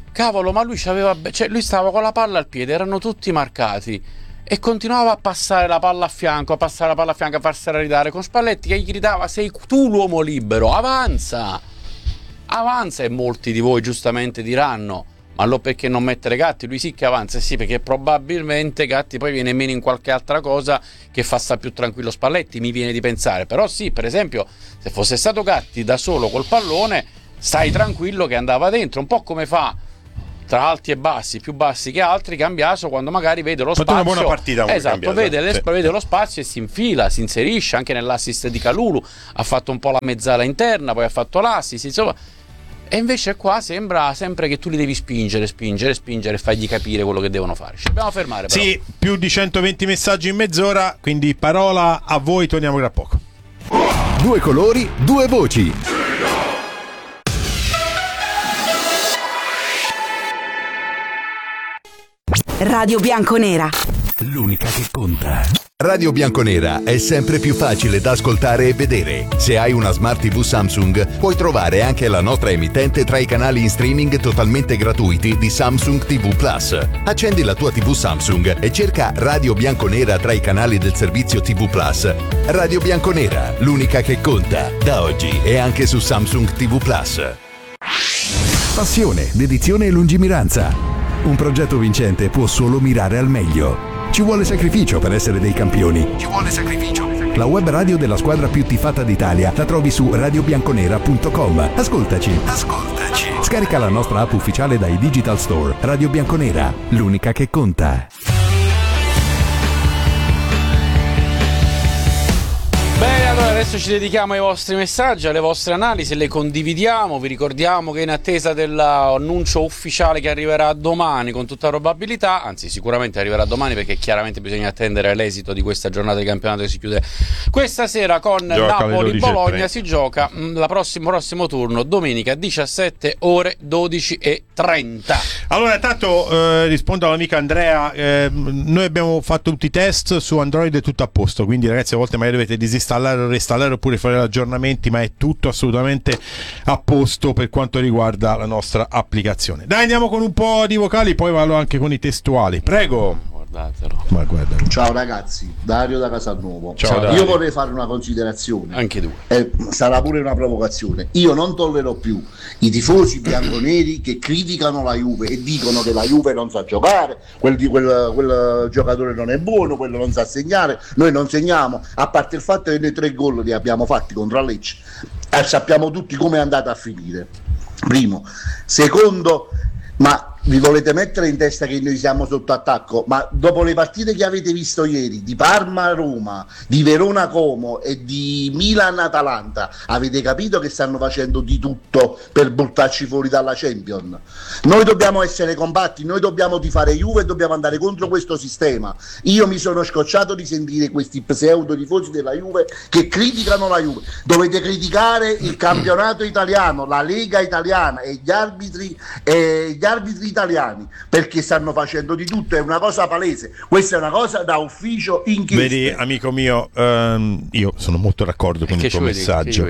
cavolo, ma lui lui stava con la palla al piede, erano tutti marcati e continuava a passare la palla a fianco, a farsela ridare con Spalletti che gli gridava: sei tu l'uomo libero, avanza, e molti di voi giustamente diranno: ma allora perché non mettere Gatti? Lui sì che avanza, sì, perché probabilmente Gatti poi viene meno in qualche altra cosa che fa sta più tranquillo Spalletti, mi viene di pensare. Però sì, per esempio, se fosse stato Gatti da solo col pallone, stai tranquillo che andava dentro, un po' come fa tra alti e bassi, più bassi che altri, Cambiaso, quando magari vede lo spazio. Una buona partita, esatto, vede lo spazio e si infila, si inserisce anche nell'assist di Kalulu, ha fatto un po' la mezzala interna, poi ha fatto l'assist, insomma. E invece qua sembra sempre che tu li devi spingere e fargli capire quello che devono fare. Ci dobbiamo fermare, però. Sì, più di 120 messaggi in mezz'ora, quindi parola a voi, torniamo tra poco. Due colori, due voci. Radio Bianconera. L'unica che conta. Radio Bianconera è sempre più facile da ascoltare e vedere. Se hai una Smart TV Samsung, puoi trovare anche la nostra emittente tra i canali in streaming totalmente gratuiti di Samsung TV Plus. Accendi la tua TV Samsung e cerca Radio Bianconera tra i canali del servizio TV Plus. Radio Bianconera, l'unica che conta. Da oggi è anche su Samsung TV Plus. Passione, dedizione e lungimiranza. Un progetto vincente può solo mirare al meglio. Ci vuole sacrificio per essere dei campioni. La web radio della squadra più tifata d'Italia la trovi su radiobianconera.com. Ascoltaci. Scarica la nostra app ufficiale dai Digital Store. Radio Bianconera, l'unica che conta. Bene, allora adesso ci dedichiamo ai vostri messaggi, alle vostre analisi, le condividiamo. Vi ricordiamo che in attesa dell'annuncio ufficiale che arriverà domani con tutta probabilità, anzi sicuramente arriverà domani perché chiaramente bisogna attendere l'esito di questa giornata di campionato che si chiude questa sera con Napoli-Bologna. Si gioca il prossimo turno domenica 17 ore 12:30. Allora intanto rispondo all'amica Andrea, noi abbiamo fatto tutti i test su Android, è tutto a posto, quindi ragazzi a volte magari dovete disinstallare o reinstallare oppure fare gli aggiornamenti, ma è tutto assolutamente a posto per quanto riguarda la nostra applicazione. Dai, andiamo con un po' di vocali, poi vado anche con i testuali, prego. Ma guarda. Ciao ragazzi, Dario da Casalnuovo. Ciao, Dario. Io vorrei fare una considerazione, anche due, sarà pure una provocazione. Io non tollerò più i tifosi bianconeri che criticano la Juve e dicono che la Juve non sa giocare, quel giocatore non è buono, quello non sa segnare, noi non segniamo, a parte il fatto che noi 3 gol li abbiamo fatti contro la Lecce, sappiamo tutti come è andata a finire. Primo. Secondo, ma vi volete mettere in testa che noi siamo sotto attacco? Ma dopo le partite che avete visto ieri di Parma-Roma, di Verona-Como e di Milan-Atalanta, avete capito che stanno facendo di tutto per buttarci fuori dalla Champions? Noi dobbiamo essere compatti, noi dobbiamo tifare Juve e dobbiamo andare contro questo sistema. Io mi sono scocciato di sentire questi pseudo tifosi della Juve che criticano la Juve. Dovete criticare il campionato italiano, la Lega italiana e gli arbitri italiani, perché stanno facendo di tutto, è una cosa palese, questa è una cosa da ufficio inchiesta. Vedi amico mio, io sono molto d'accordo con il tuo messaggio.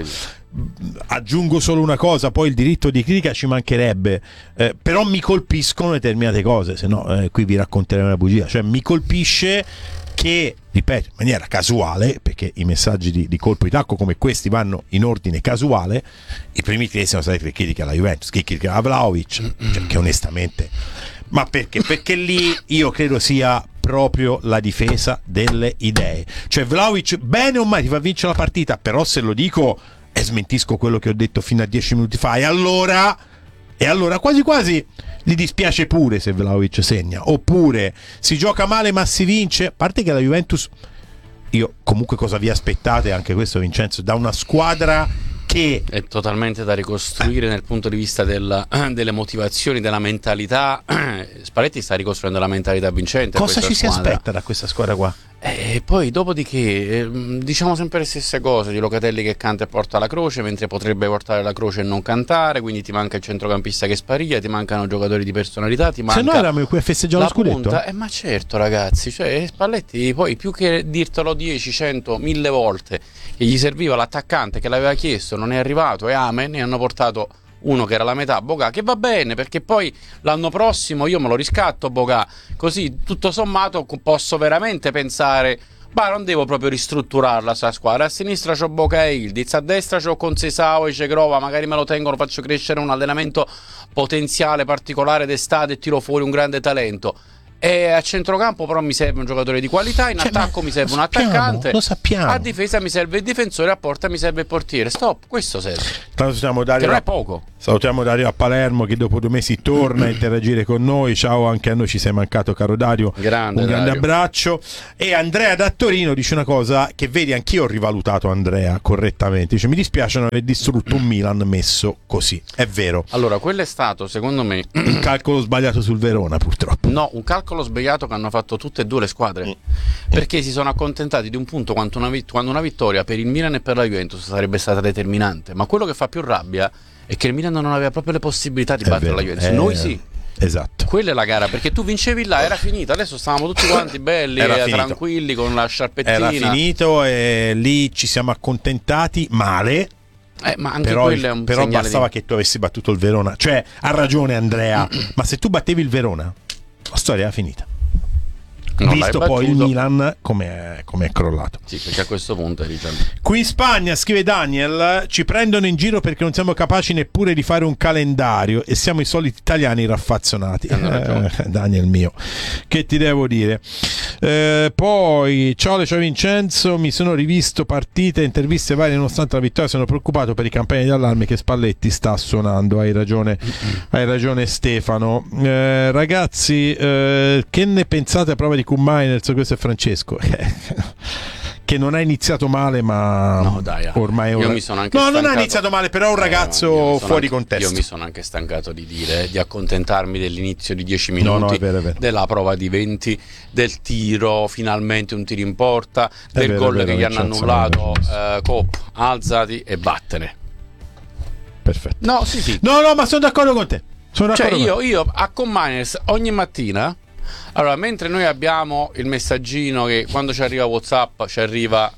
Aggiungo solo una cosa, poi il diritto di critica ci mancherebbe, però mi colpiscono determinate cose, se no qui vi racconterei una bugia, cioè mi colpisce che, ripeto, in maniera casuale, perché i messaggi di colpo di tacco come questi vanno in ordine casuale, i primi 3 sono stati per critica alla Juventus, che critica a Vlahovic, cioè, che onestamente, ma perché? Perché lì io credo sia proprio la difesa delle idee, cioè Vlahovic bene o male ti fa vincere la partita, però se lo dico e smentisco quello che ho detto fino a 10 minuti fa, e allora quasi quasi gli dispiace pure se Vlahovic segna, oppure si gioca male ma si vince. A parte che la Juventus, io comunque cosa vi aspettate, anche questo Vincenzo, da una squadra che è totalmente da ricostruire nel punto di vista delle motivazioni, della mentalità. Spalletti sta ricostruendo la mentalità vincente. Cosa ci squadra. Si aspetta da questa squadra qua? E poi dopodiché diciamo sempre le stesse cose, di Locatelli che canta e porta la croce, mentre potrebbe portare la croce e non cantare, quindi ti manca il centrocampista che sparia, ti mancano giocatori di personalità, ti manca, se no eravamo qui a festeggiare lo scudetto, ma certo ragazzi, cioè Spalletti poi più che dirtelo 10, 100, 1000 volte che gli serviva l'attaccante che l'aveva chiesto, non è arrivato, e amen, ne hanno portato uno che era la metà Bocà, che va bene perché poi l'anno prossimo io me lo riscatto Bocà, così tutto sommato posso veramente pensare, ma non devo proprio ristrutturarla sta squadra. A sinistra c'ho Bocà e Ildiz, a destra c'ho Concesao e Cegrova, magari me lo tengono, faccio crescere un allenamento potenziale particolare d'estate e tiro fuori un grande talento. E a centrocampo però mi serve un giocatore di qualità, in attacco mi serve un attaccante, lo sappiamo. A difesa mi serve il difensore, a porta mi serve il portiere. Stop, questo serve. Salutiamo Dario, che non è poco. Salutiamo Dario a Palermo che dopo 2 mesi torna a interagire con noi. Ciao, anche a noi ci sei mancato, caro Dario. Un grande Dario. Abbraccio. E Andrea da Torino dice una cosa che vedi, anch'io ho rivalutato Andrea correttamente. Dice: mi dispiace non aver distrutto un Milan messo così. È vero. Allora, quello è stato, secondo me, un calcolo sbagliato sul Verona, purtroppo. No, un calcolo sbagliato che hanno fatto tutte e due le squadre, perché si sono accontentati di un punto quando una vittoria per il Milan e per la Juventus sarebbe stata determinante. Ma quello che fa più rabbia è che il Milan non aveva proprio le possibilità di battere la Juventus. Noi sì. Esatto. Quella è la gara, perché tu vincevi là, era finita. Adesso stavamo tutti quanti belli, tranquilli con la sciarpettina. Era finito e lì ci siamo accontentati male. Ma anche quello è un però bastava di... che tu avessi battuto il Verona. Cioè, ha ragione Andrea, ma se tu battevi il Verona, la storia era finita. Non visto poi il Milan come è crollato. Sì, perché a questo punto eri già... Qui in Spagna, scrive Daniel, ci prendono in giro perché non siamo capaci neppure di fare un calendario e siamo i soliti italiani raffazzonati. Daniel mio, che ti devo dire? Poi ciao Vincenzo, mi sono rivisto partite, interviste varie, nonostante la vittoria sono preoccupato per i campanelli d'allarme che Spalletti sta suonando. Hai ragione Stefano. Ragazzi, che ne pensate a prova di Miners? Questo è Francesco che non ha iniziato male, ma no, dai, ormai io mi sono anche stancato. Non ha iniziato male, però è un ragazzo fuori contesto. Io mi sono anche stancato di dire, di accontentarmi dell'inizio di 10 minuti, no, è vero. della prova di 20, del tiro, finalmente un tiro in porta, del gol che gli hanno annullato. Cop, alzati e vattene. Perfetto. No, sì. No, ma sono d'accordo con te. Io a Combiners ogni mattina. Allora, mentre noi abbiamo il messaggino che quando ci arriva WhatsApp ci arriva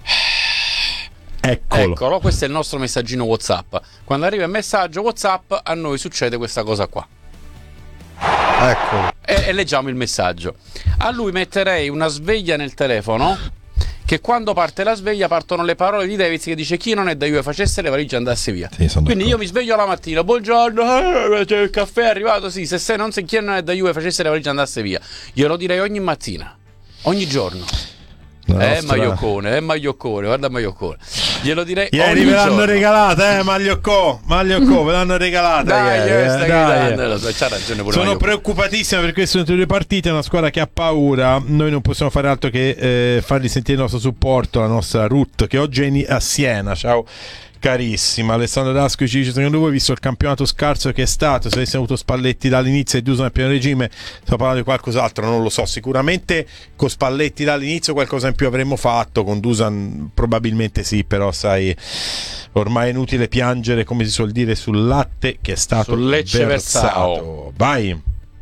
eccolo, questo è il nostro messaggino WhatsApp. Quando arriva il messaggio WhatsApp a noi succede questa cosa qua. Eccolo. E leggiamo il messaggio. A lui metterei una sveglia nel telefono, che quando parte la sveglia partono le parole di Davids che dice: chi non è da Juve facesse le valigie e andasse via. Quindi io mi sveglio la mattina, buongiorno, c'è il caffè è arrivato, sì, se non sai chi non è da Juve facesse le valigie e andasse via. Glielo direi ogni mattina, ogni giorno. Maglioccone, guarda Maglioccone. Glielo direi ieri ve l'hanno regalata, Magliocco, ve l'hanno regalata. Dai. C'ha ragione pure. Sono preoccupatissimo per queste ultime 2 partite, è una squadra che ha paura. Noi non possiamo fare altro che fargli sentire il nostro supporto, la nostra Ruth, che oggi è a Siena. Ciao carissima. Alessandro Dasco ci dice: secondo voi, visto il campionato scarso che è stato, se avessimo avuto Spalletti dall'inizio e Dusan nel pieno regime, stiamo parlando di qualcos'altro? Non lo so, sicuramente con Spalletti dall'inizio qualcosa in più avremmo fatto, con Dusan probabilmente sì, però sai, ormai è inutile piangere, come si suol dire, sul latte che è stato versato. Vai.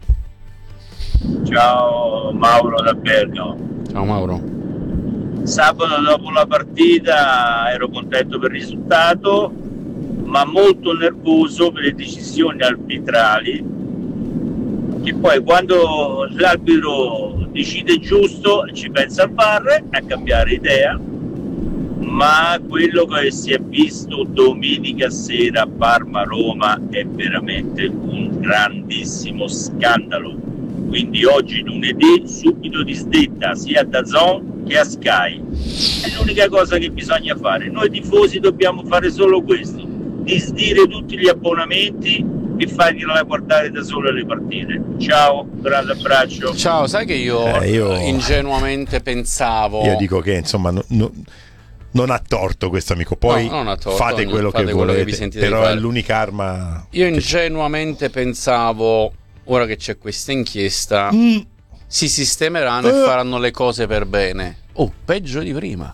Ciao Mauro da Bergamo. Ciao Mauro. Sabato dopo la partita ero contento per il risultato, ma molto nervoso per le decisioni arbitrali, che poi quando l'arbitro decide giusto ci pensa al VAR a cambiare idea, ma quello che si è visto domenica sera a Parma-Roma è veramente un grandissimo scandalo. Quindi oggi lunedì subito disdetta sia a DAZN che a Sky. È l'unica cosa che bisogna fare. Noi tifosi dobbiamo fare solo questo: disdire tutti gli abbonamenti e fargliela guardare da solo le partite. Ciao, grande abbraccio. Ciao, sai che io ingenuamente pensavo. Io dico che insomma non ha torto questo amico, poi fate quello che volete, però è l'unica arma. Io ingenuamente pensavo, ora che c'è questa inchiesta, si sistemeranno e faranno le cose per bene. Peggio di prima.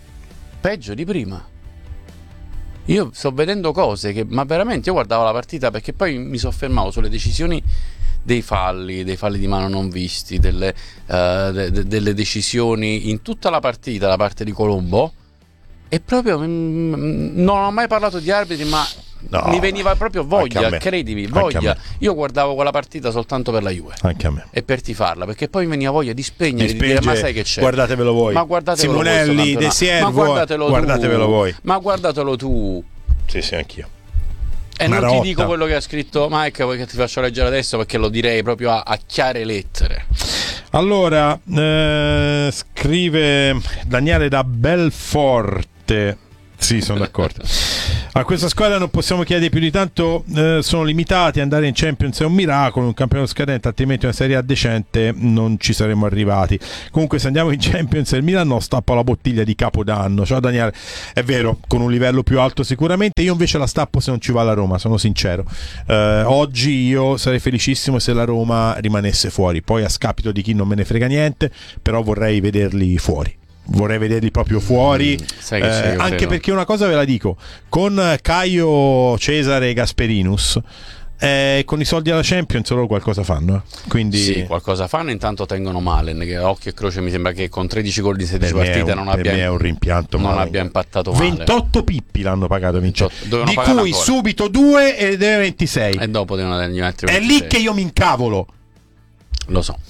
Io sto vedendo cose che, ma veramente, io guardavo la partita perché poi mi soffermavo sulle decisioni dei falli di mano non visti, delle decisioni in tutta la partita da parte di Colombo, e proprio non ho mai parlato di arbitri, ma No, mi veniva proprio voglia, me. credimi, voglia. Io guardavo quella partita soltanto per la Juve. Anche a me. E per tifarla, perché poi mi veniva voglia di spegnere, di dire ma sai che c'è? Guardatevelo voi. Ma guardatevelo Simonelli, De Siervo, guardatevelo voi. Ma guardatelo tu. Sì, anch'io. E Una non rotta. ti dico quello che ha scritto Mike, poi che ti faccio leggere adesso, perché lo direi proprio a chiare lettere. Allora, scrive Daniele da Belforte. Sì, sono d'accordo. A questa squadra non possiamo chiedere più di tanto, sono limitati, andare in Champions è un miracolo, un campionato scadente, altrimenti una Serie A decente non ci saremmo arrivati. Comunque se andiamo in Champions il Milan stappa la bottiglia di Capodanno. Ciao Daniele, è vero, con un livello più alto sicuramente, io invece la stappo se non ci va la Roma, sono sincero. Oggi io sarei felicissimo se la Roma rimanesse fuori, poi a scapito di chi non me ne frega niente, però vorrei vederli fuori. Vorrei vederli proprio fuori, anche perché una cosa ve la dico, con Caio, Cesare e Gasperinus, con i soldi alla Champions loro qualcosa fanno, quindi sì, qualcosa fanno. Intanto tengono Malen, che occhio e croce mi sembra che con 13 gol di 16 partite non abbia un rimpianto, non abbia impattato male. 28 pippi l'hanno pagato Vincenzo, di cui ancora. Subito 2 e deve 26 e dopo devono dargli altri 26. È lì che io mi incavolo. Lo so.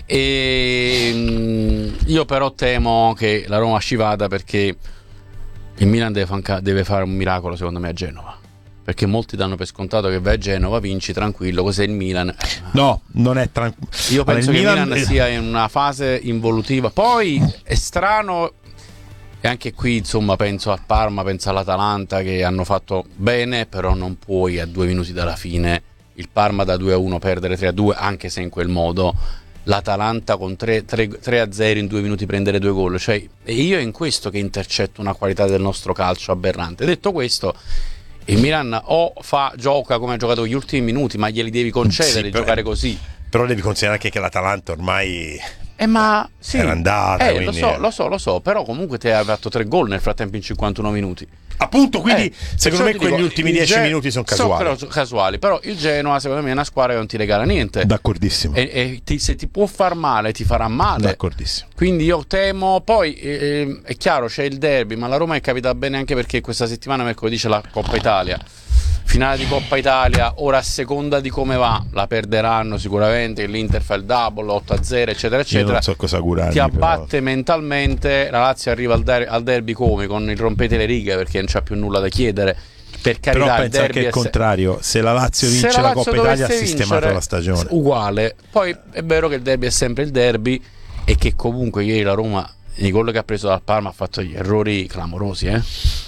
E io però temo che la Roma scivata, perché il Milan deve fare un miracolo secondo me a Genova, perché molti danno per scontato che vai a Genova, vinci tranquillo, cos'è il Milan? No, non è tranquillo. Io penso che il Milan sia in una fase involutiva. Poi è strano, e anche qui insomma penso al Parma, penso all'Atalanta, che hanno fatto bene, però non puoi a 2 minuti dalla fine il Parma da 2-1 perdere 3-2, anche se in quel modo l'Atalanta con 3-0 in 2 minuti prendere 2 gol. Cioè, e io è in questo che intercetto una qualità del nostro calcio aberrante. Detto questo, il Milan gioca come ha giocato gli ultimi minuti, ma glieli devi concedere di giocare così. Però devi considerare anche che l'Atalanta ormai ma sì, era andata, lo so, però comunque ti hai fatto 3 gol nel frattempo in 51 minuti. Appunto, quindi secondo me quegli ultimi 10 minuti sono casuali. Però il Genoa secondo me è una squadra che non ti regala niente. D'accordissimo. E se ti può far male ti farà male. D'accordissimo. Quindi io temo. Poi è chiaro, c'è il derby, ma la Roma è capitata bene anche perché questa settimana mercoledì c'è la Coppa Italia. Finale di Coppa Italia, ora a seconda di come va la perderanno sicuramente, l'Inter fa il double 8-0 eccetera eccetera. Io non so cosa augurarmi, ti abbatte però mentalmente. La Lazio arriva al derby come? Con il rompete le righe, perché non c'ha più nulla da chiedere. Per carità, però pensa anche il contrario, se la Lazio vince la Coppa Italia ha sistemato la stagione uguale. Poi è vero che il derby è sempre il derby e che comunque ieri la Roma, nei gol che ha preso dal Parma, ha fatto gli errori clamorosi,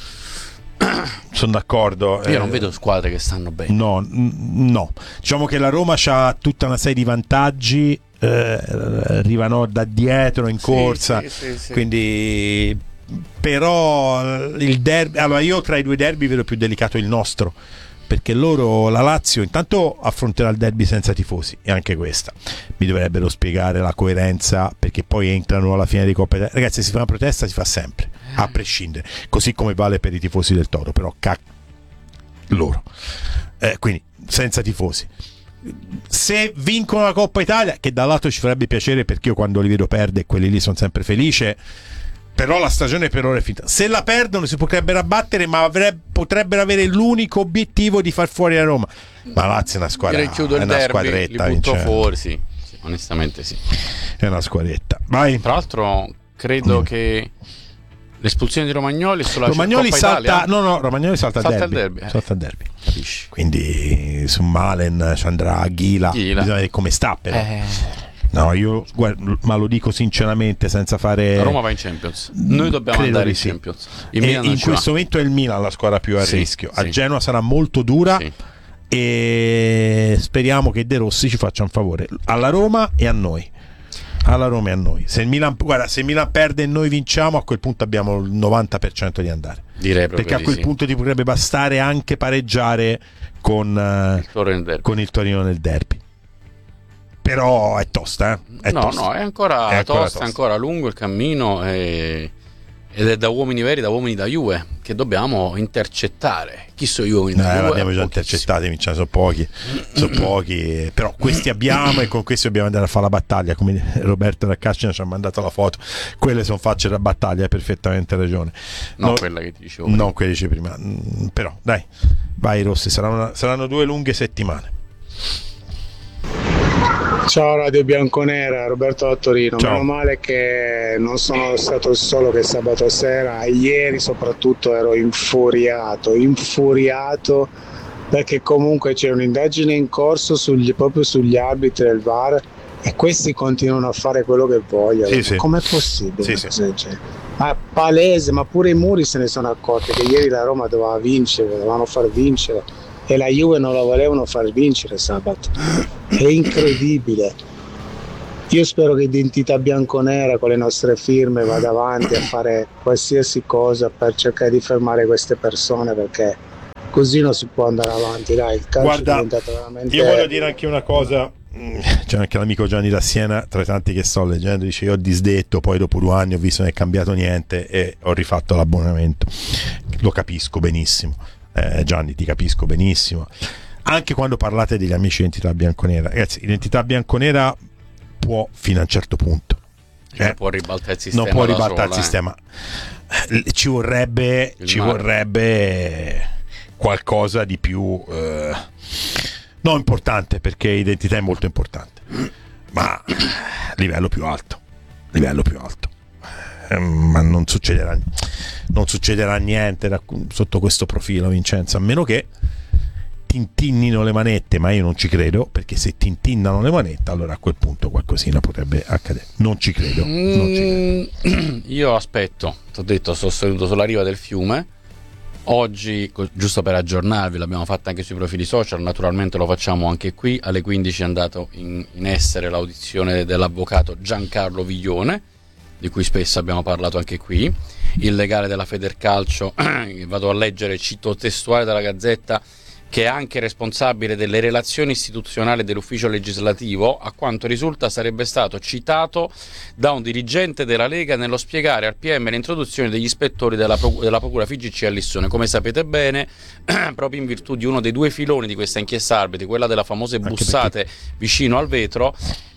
sono d'accordo. Io non vedo squadre che stanno bene. No, diciamo che la Roma ha tutta una serie di vantaggi, arrivano da dietro in corsa, sì. Quindi però il derby, allora io tra i 2 derby vedo più delicato il nostro, perché la Lazio intanto affronterà il derby senza tifosi, e anche questa mi dovrebbero spiegare la coerenza, perché poi entrano alla fine di Coppa Italia. Ragazzi, si fa una protesta, si fa sempre, a prescindere, così come vale per i tifosi del Toro, però loro, quindi senza tifosi. Se vincono la Coppa Italia, che da un lato ci farebbe piacere, perché io quando li vedo perdere, quelli lì sono sempre felice, però la stagione per ora è finita. Se la perdono si potrebbero abbattere, ma potrebbero avere l'unico obiettivo di far fuori la Roma. Ma Lazio è una squadra, è una squadretta, li butto fuori, sì, onestamente sì, è una squadretta. Vai. Tra l'altro credo che l'espulsione di Romagnoli sulla Romagnoli Coppa salta Italia, Romagnoli salta al derby. Salta al derby. Capisci? Quindi su Malen ci andrà Aguila. Bisogna vedere come sta, però. No, io ma lo dico sinceramente, senza fare. La Roma va in Champions. Noi dobbiamo andare in Champions. In questo momento è il Milan la squadra più a rischio. A Genoa sarà molto dura. Sì. E speriamo che De Rossi ci faccia un favore alla Roma e a noi. Se il Milan perde e noi vinciamo, a quel punto abbiamo il 90% di andare. Direi proprio, perché a quel punto ti potrebbe bastare anche pareggiare con il Torino nel derby. Però è tosta, è tosta. No, è ancora tosta, è ancora lungo il cammino, e ed è da uomini veri, da uomini da Juve, che dobbiamo intercettare. Chi sono gli uomini da Juve? L'abbiamo già intercettati, sono pochi, però questi abbiamo, e con questi dobbiamo andare a fare la battaglia, come Roberto da Cascina ci ha mandato la foto. Quelle sono facce da battaglia, hai perfettamente ragione. Quella che ti dicevo non quella che dicevi prima, però dai, vai Rossi, saranno 2 lunghe settimane. Ciao Radio Bianconera, Roberto da Torino. Ciao. Meno male che non sono stato il solo che sabato sera, ieri soprattutto ero infuriato perché comunque c'è un'indagine in corso proprio sugli arbitri del VAR e questi continuano a fare quello che vogliono. Sì. Com'è possibile? Sì. Ma palese, ma pure i muri se ne sono accorti che ieri la Roma doveva vincere, dovevano far vincere e la Juve non la volevano far vincere sabato. È incredibile. Io spero che Identità Bianconera con le nostre firme vada avanti a fare qualsiasi cosa per cercare di fermare queste persone, perché così non si può andare avanti. Dai, il calcio è diventato veramente... Io voglio dire anche una cosa. C'è anche l'amico Gianni da Siena, tra i tanti che sto leggendo, dice: io ho disdetto, poi dopo 2 anni ho visto che non è cambiato niente e ho rifatto l'abbonamento. Lo capisco benissimo, Gianni, ti capisco benissimo. Anche quando parlate degli amici di Identità Bianconera, ragazzi, Identità Bianconera può fino a un certo punto, non può ribaltare il sistema, non può ribaltare il sistema. Ci vorrebbe qualcosa di più no importante, perché Identità è molto importante, ma livello più alto, ma non succederà niente sotto questo profilo, Vincenzo, a meno che tintinnino le manette, ma io non ci credo, perché se tintinnano le manette allora a quel punto qualcosina potrebbe accadere. Non ci credo. Io aspetto, ti ho detto, sono seduto sulla riva del fiume oggi, giusto per aggiornarvi, l'abbiamo fatta anche sui profili social, naturalmente lo facciamo anche qui. Alle 15 è andato in essere l'audizione dell'avvocato Giancarlo Viglione, di cui spesso abbiamo parlato anche qui, il legale della Federcalcio. Vado a leggere, cito testuale dalla Gazzetta, che è anche responsabile delle relazioni istituzionali dell'ufficio legislativo. A quanto risulta sarebbe stato citato da un dirigente della Lega nello spiegare al PM l'introduzione degli ispettori della Procura FIGC a Lissone. Come sapete bene, proprio in virtù di uno dei 2 filoni di questa inchiesta arbitri, quella delle famose bussate vicino al vetro,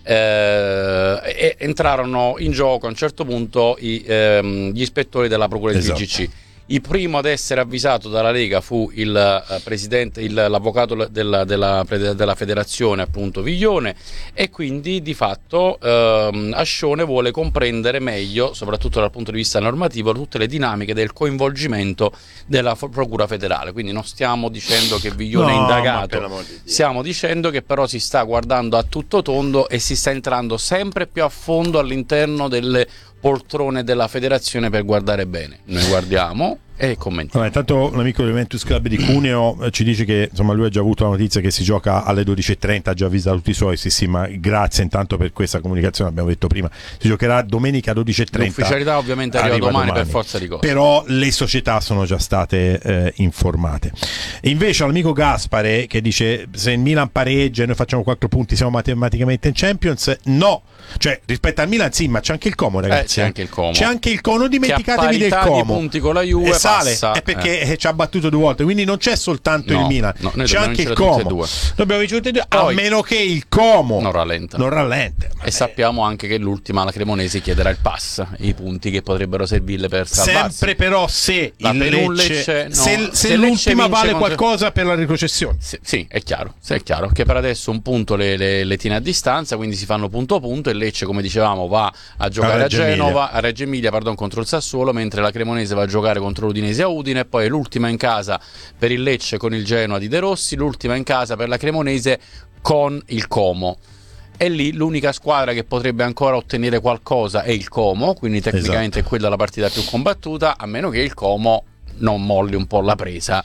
entrarono in gioco a un certo punto gli ispettori della Procura del FIGC. Il primo ad essere avvisato dalla Lega fu il presidente, l'avvocato della federazione, appunto Viglione, e quindi di fatto Ascione vuole comprendere meglio, soprattutto dal punto di vista normativo, tutte le dinamiche del coinvolgimento della Procura federale. Quindi non stiamo dicendo che Viglione è indagato, stiamo dicendo che però si sta guardando a tutto tondo e si sta entrando sempre più a fondo all'interno delle poltrone della federazione per guardare bene. Noi guardiamo e commentiamo. Intanto l'amico del Juventus Club di Cuneo ci dice che insomma lui ha già avuto la notizia che si gioca alle 12:30, ha già avvisato tutti i suoi. Sì, ma grazie intanto per questa comunicazione, abbiamo detto prima, si giocherà domenica 12:30. L'ufficialità ovviamente arriva domani per forza di cose, però le società sono già state informate. E invece l'amico Gaspare che dice: se il Milan pareggia e noi facciamo 4 punti siamo matematicamente in Champions. No, cioè rispetto al Milan sì, ma c'è anche il Como, ragazzi. C'è anche il Como, non dimenticatevi del Como, di punti con la Juve sale, è perché ci ha battuto 2 volte, quindi non c'è soltanto il Milan, c'è anche il Como. Dobbiamo vincere tutti e 2, a meno che il Como non rallenta. E sappiamo anche che l'ultima, la Cremonese, chiederà il pass, i punti che potrebbero servirle per salvarsi. Sempre però se l'ultima vale qualcosa per la retrocessione. Sì, è chiaro che per adesso un punto le tiene a distanza, quindi si fanno punto a punto, e Lecce, come dicevamo, va a giocare a Reggio Emilia contro il Sassuolo, mentre la Cremonese va a giocare contro l'Udinese a Udine, e poi l'ultima in casa per il Lecce con il Genoa di De Rossi, l'ultima in casa per la Cremonese con il Como. E lì l'unica squadra che potrebbe ancora ottenere qualcosa è il Como, quindi tecnicamente è quella la partita più combattuta, a meno che il Como non molli un po' la presa.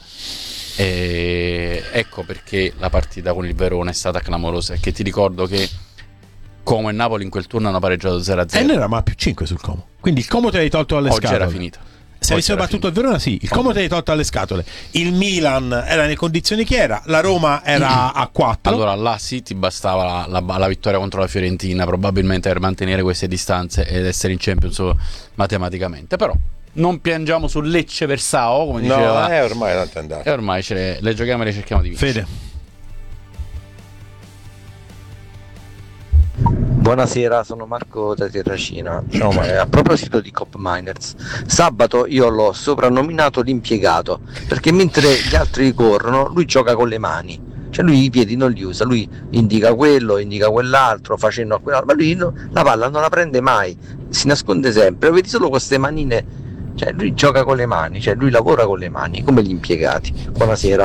E ecco perché la partita con il Verona è stata clamorosa, e che ti ricordo che Como e Napoli in quel turno hanno pareggiato 0-0 e noi eravamo a più 5 sul Como, quindi il Como te l'hai tolto dalle scatole. Oggi era finita. Se avessero battuto il Verona, sì, il Como te l'hai tolto dalle scatole. Il Milan era nelle condizioni che era, la Roma era a 4. Allora là sì, ti bastava la vittoria contro la Fiorentina probabilmente per mantenere queste distanze ed essere in Champions matematicamente, però non piangiamo sul Lecce Versao, come diceva. No, ormai tanto è andato. E ormai le giochiamo e le cerchiamo di vincere. Fede. Buonasera, sono Marco da Terracina. A proposito di Cop Miners, sabato io l'ho soprannominato l'impiegato, perché mentre gli altri corrono lui gioca con le mani, cioè lui i piedi non li usa, lui indica quello, indica quell'altro, facendo a quell'altro, ma lui la palla non la prende mai, si nasconde sempre, lo vedi solo con queste manine, cioè lui gioca con le mani, cioè lui lavora con le mani, come gli impiegati. Buonasera.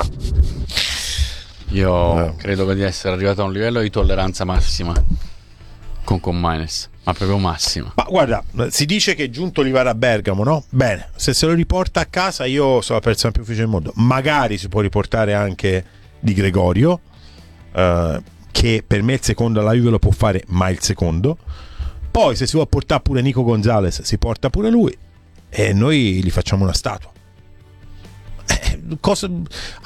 Io credo di essere arrivato a un livello di tolleranza massima con Miners, ma proprio massima. Ma guarda, si dice che è giunto Livara a Bergamo, no? Bene, se se lo riporta a casa io sono la persona più felice del mondo. Magari si può riportare anche Di Gregorio, che per me il secondo alla Juve lo può fare, ma il secondo. Poi se si vuole portare pure Nico Gonzalez, si porta pure lui e noi gli facciamo una statua.